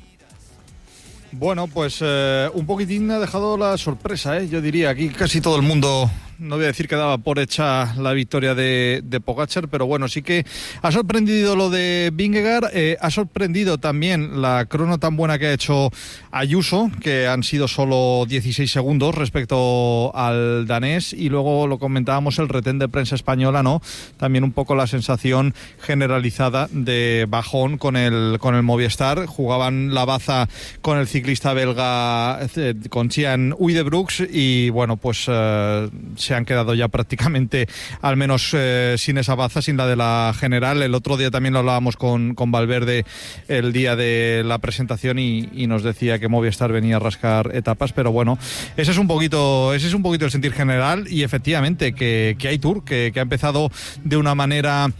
Bueno, pues un poquitín ha dejado la sorpresa, yo diría. Aquí casi todo el mundo no voy a decir que daba por hecha la victoria de Pogačar, pero bueno, sí que ha sorprendido lo de Vingegaard, ha sorprendido también la crono tan buena que ha hecho Ayuso, que han sido solo 16 segundos respecto al danés, y luego lo comentábamos, el retén de prensa española, ¿no? También un poco la sensación generalizada de bajón con el Movistar. Jugaban la baza con el ciclista belga, con Cian Uijtdebroeks, y bueno, pues se han quedado ya prácticamente, al menos sin esa baza, sin la de la general. El otro día también lo hablábamos con Valverde el día de la presentación y nos decía que Movistar venía a rascar etapas, pero bueno, ese es un poquito el sentir general, y efectivamente que hay Tour, que ha empezado de una manera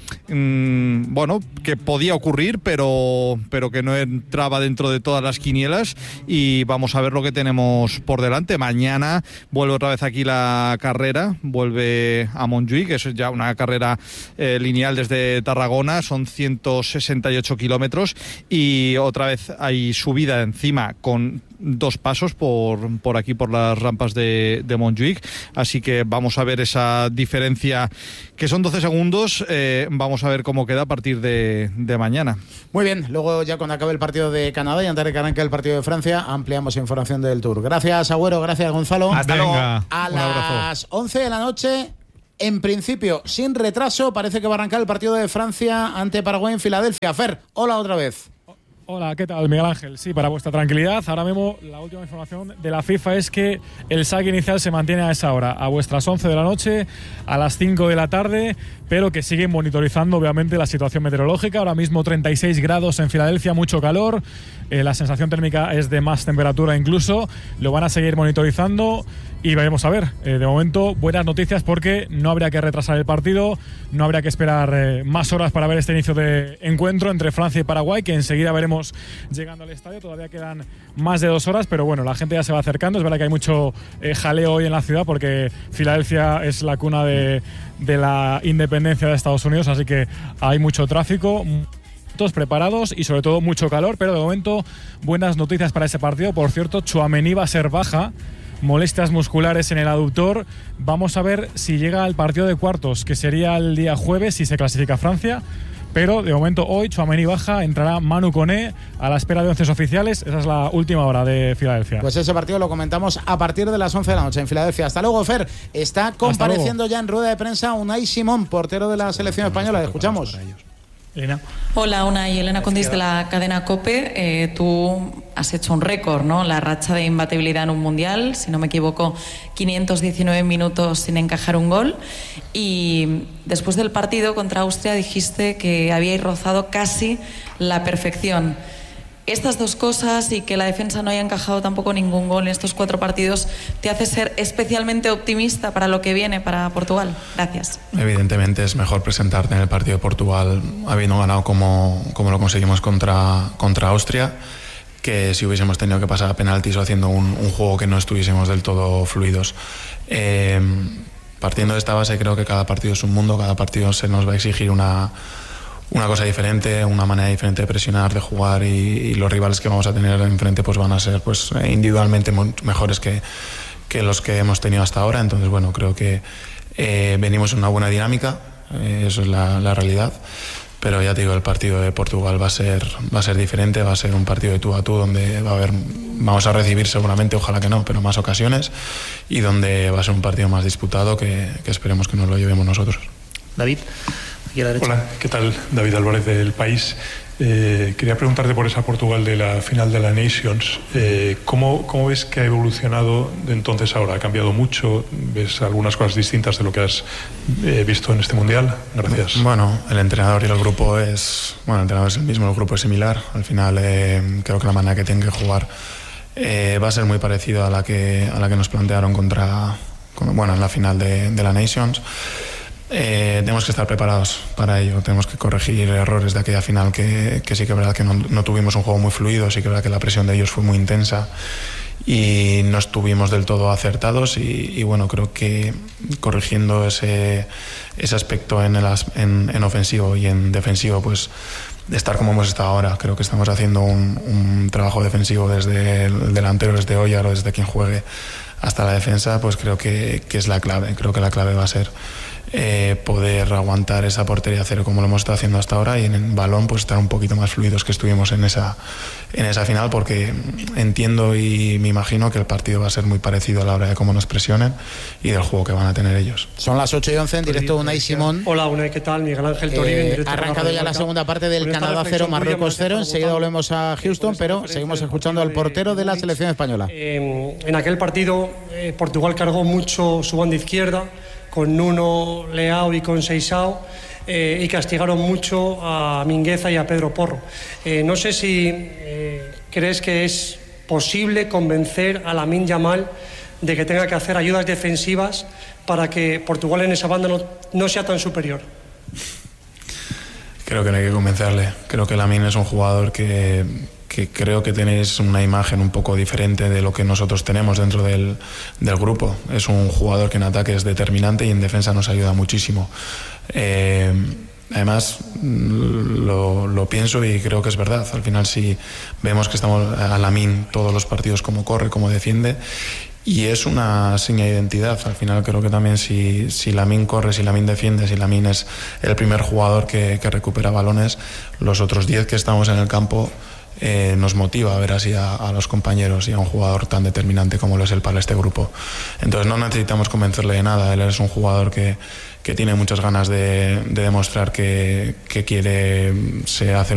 bueno, que podía ocurrir, pero que no entraba dentro de todas las quinielas, y vamos a ver lo que tenemos por delante. Mañana vuelve otra vez aquí la carrera, vuelve a Montjuïc, que es ya una carrera lineal desde Tarragona, son 168 kilómetros, y otra vez hay subida encima con 2 pasos por aquí, por las rampas de Montjuïc, así que vamos a ver esa diferencia, que son 12 segundos, vamos a ver cómo queda a partir de mañana. Muy bien, luego ya cuando acabe el partido de Canadá y antes de que arranque el partido de Francia, ampliamos información del Tour. Gracias, Agüero, gracias, Gonzalo. Hasta luego. A las 11 de la noche, en principio sin retraso, parece que va a arrancar el partido de Francia ante Paraguay en Filadelfia. Fer, hola otra vez. Hola, ¿qué tal, Miguel Ángel? Sí, para vuestra tranquilidad, ahora mismo la última información de la FIFA es que el saque inicial se mantiene a esa hora, a vuestras 11 de la noche, a las 5 de la tarde, pero que siguen monitorizando obviamente la situación meteorológica. Ahora mismo 36 grados en Filadelfia, mucho calor, la sensación térmica es de más temperatura incluso, lo van a seguir monitorizando y veremos a ver. De momento, buenas noticias porque no habría que retrasar el partido, no habría que esperar más horas para ver este inicio de encuentro entre Francia y Paraguay, que enseguida veremos llegando al estadio. Todavía quedan más de 2 horas, pero bueno, la gente ya se va acercando. Es verdad que hay mucho jaleo hoy en la ciudad porque Filadelfia es la cuna de la independencia de Estados Unidos, así que hay mucho tráfico, todos preparados y sobre todo mucho calor, pero de momento buenas noticias para ese partido. Por cierto, Tchouaméni va a ser baja, molestias musculares en el aductor. Vamos a ver si llega al partido de cuartos, que sería el día jueves si se clasifica Francia. Pero de momento hoy Tchouaméni baja, entrará Manu Koné a la espera de 11 oficiales. Esa es la última hora de Filadelfia. Pues ese partido lo comentamos a partir de las 11 de la noche en Filadelfia. Hasta luego, Fer. Está compareciendo ya en rueda de prensa Unai Simón, portero de la selección española. Le escuchamos. Elena. Hola, Unai, Elena Condis de la cadena COPE. Tú has hecho un récord, ¿no? La racha de imbatibilidad en un mundial, si no me equivoco, 519 minutos sin encajar un gol. Y después del partido contra Austria dijiste que habíais rozado casi la perfección. Estas dos cosas y que la defensa no haya encajado tampoco ningún gol en estos 4 partidos, ¿te hace ser especialmente optimista para lo que viene para Portugal? Gracias. Evidentemente es mejor presentarte en el partido de Portugal habiendo ganado como lo conseguimos contra Austria, que si hubiésemos tenido que pasar a penaltis o haciendo un juego que no estuviésemos del todo fluidos. Partiendo de esta base, creo que cada partido es un mundo, cada partido se nos va a exigir una cosa diferente, una manera diferente de presionar, de jugar, y los rivales que vamos a tener enfrente pues van a ser pues individualmente mejores que los que hemos tenido hasta ahora. Entonces, bueno, creo que venimos en una buena dinámica, eso es la realidad. Pero ya te digo, el partido de Portugal va a ser diferente, va a ser un partido de tú a tú donde vamos a recibir seguramente, ojalá que no, pero más ocasiones, y donde va a ser un partido más disputado que esperemos que nos lo llevemos nosotros. David. Hola, ¿qué tal? David Álvarez del País. Quería preguntarte por esa Portugal de la final de la Nations. ¿Cómo ves que ha evolucionado de entonces a ahora? ¿Ha cambiado mucho? ¿Ves algunas cosas distintas de lo que has visto en este Mundial? Gracias. Bueno, el entrenador y el grupo el entrenador es el mismo, el grupo es similar. Al final creo que la manera que tienen que jugar va a ser muy parecida a la que nos plantearon en la final de la Nations. Tenemos que estar preparados para ello, tenemos que corregir errores de aquella final que sí que es verdad que no tuvimos un juego muy fluido, sí que es verdad que la presión de ellos fue muy intensa y no estuvimos del todo acertados y bueno, creo que corrigiendo ese aspecto en ofensivo y en defensivo, pues de estar como hemos estado ahora, creo que estamos haciendo un trabajo defensivo desde el delantero, desde Óyar o desde quien juegue hasta la defensa, pues creo que es la clave. Creo que la clave va a ser poder aguantar esa portería cero como lo hemos estado haciendo hasta ahora, y en el balón pues estar un poquito más fluidos que estuvimos en esa final, porque entiendo y me imagino que el partido va a ser muy parecido a la hora de cómo nos presionen y del juego que van a tener ellos. Son las 8:11 en directo. Unai Simón. Hola Unai, ¿qué tal? Miguel Ángel Toribio. Ha arrancado ya la segunda parte del Canadá 0, Marruecos 0. Enseguida volvemos a Houston, pero seguimos escuchando al portero de la selección española. En aquel partido Portugal cargó mucho su banda izquierda con Nuno, Leao y con Seixao, y castigaron mucho a Mingueza y a Pedro Porro. No sé si crees que es posible convencer a Lamine Yamal de que tenga que hacer ayudas defensivas para que Portugal en esa banda no sea tan superior. Creo que no hay que convencerle. Creo que Lamine es un jugador que creo que tenéis una imagen un poco diferente de lo que nosotros tenemos dentro del grupo. Es un jugador que en ataque es determinante y en defensa nos ayuda muchísimo. Además, lo pienso y creo que es verdad. Al final, si vemos que estamos a Lamine todos los partidos, cómo corre, cómo defiende, y es una seña de identidad. Al final creo que también si Lamine corre, si Lamine defiende, si Lamine es el primer jugador que recupera balones, los otros 10 que estamos en el campo nos motiva a ver así a los compañeros y a un jugador tan determinante como lo es él para este grupo. Entonces no necesitamos convencerle de nada. Él es un jugador que tiene muchas ganas de demostrar que quiere hacer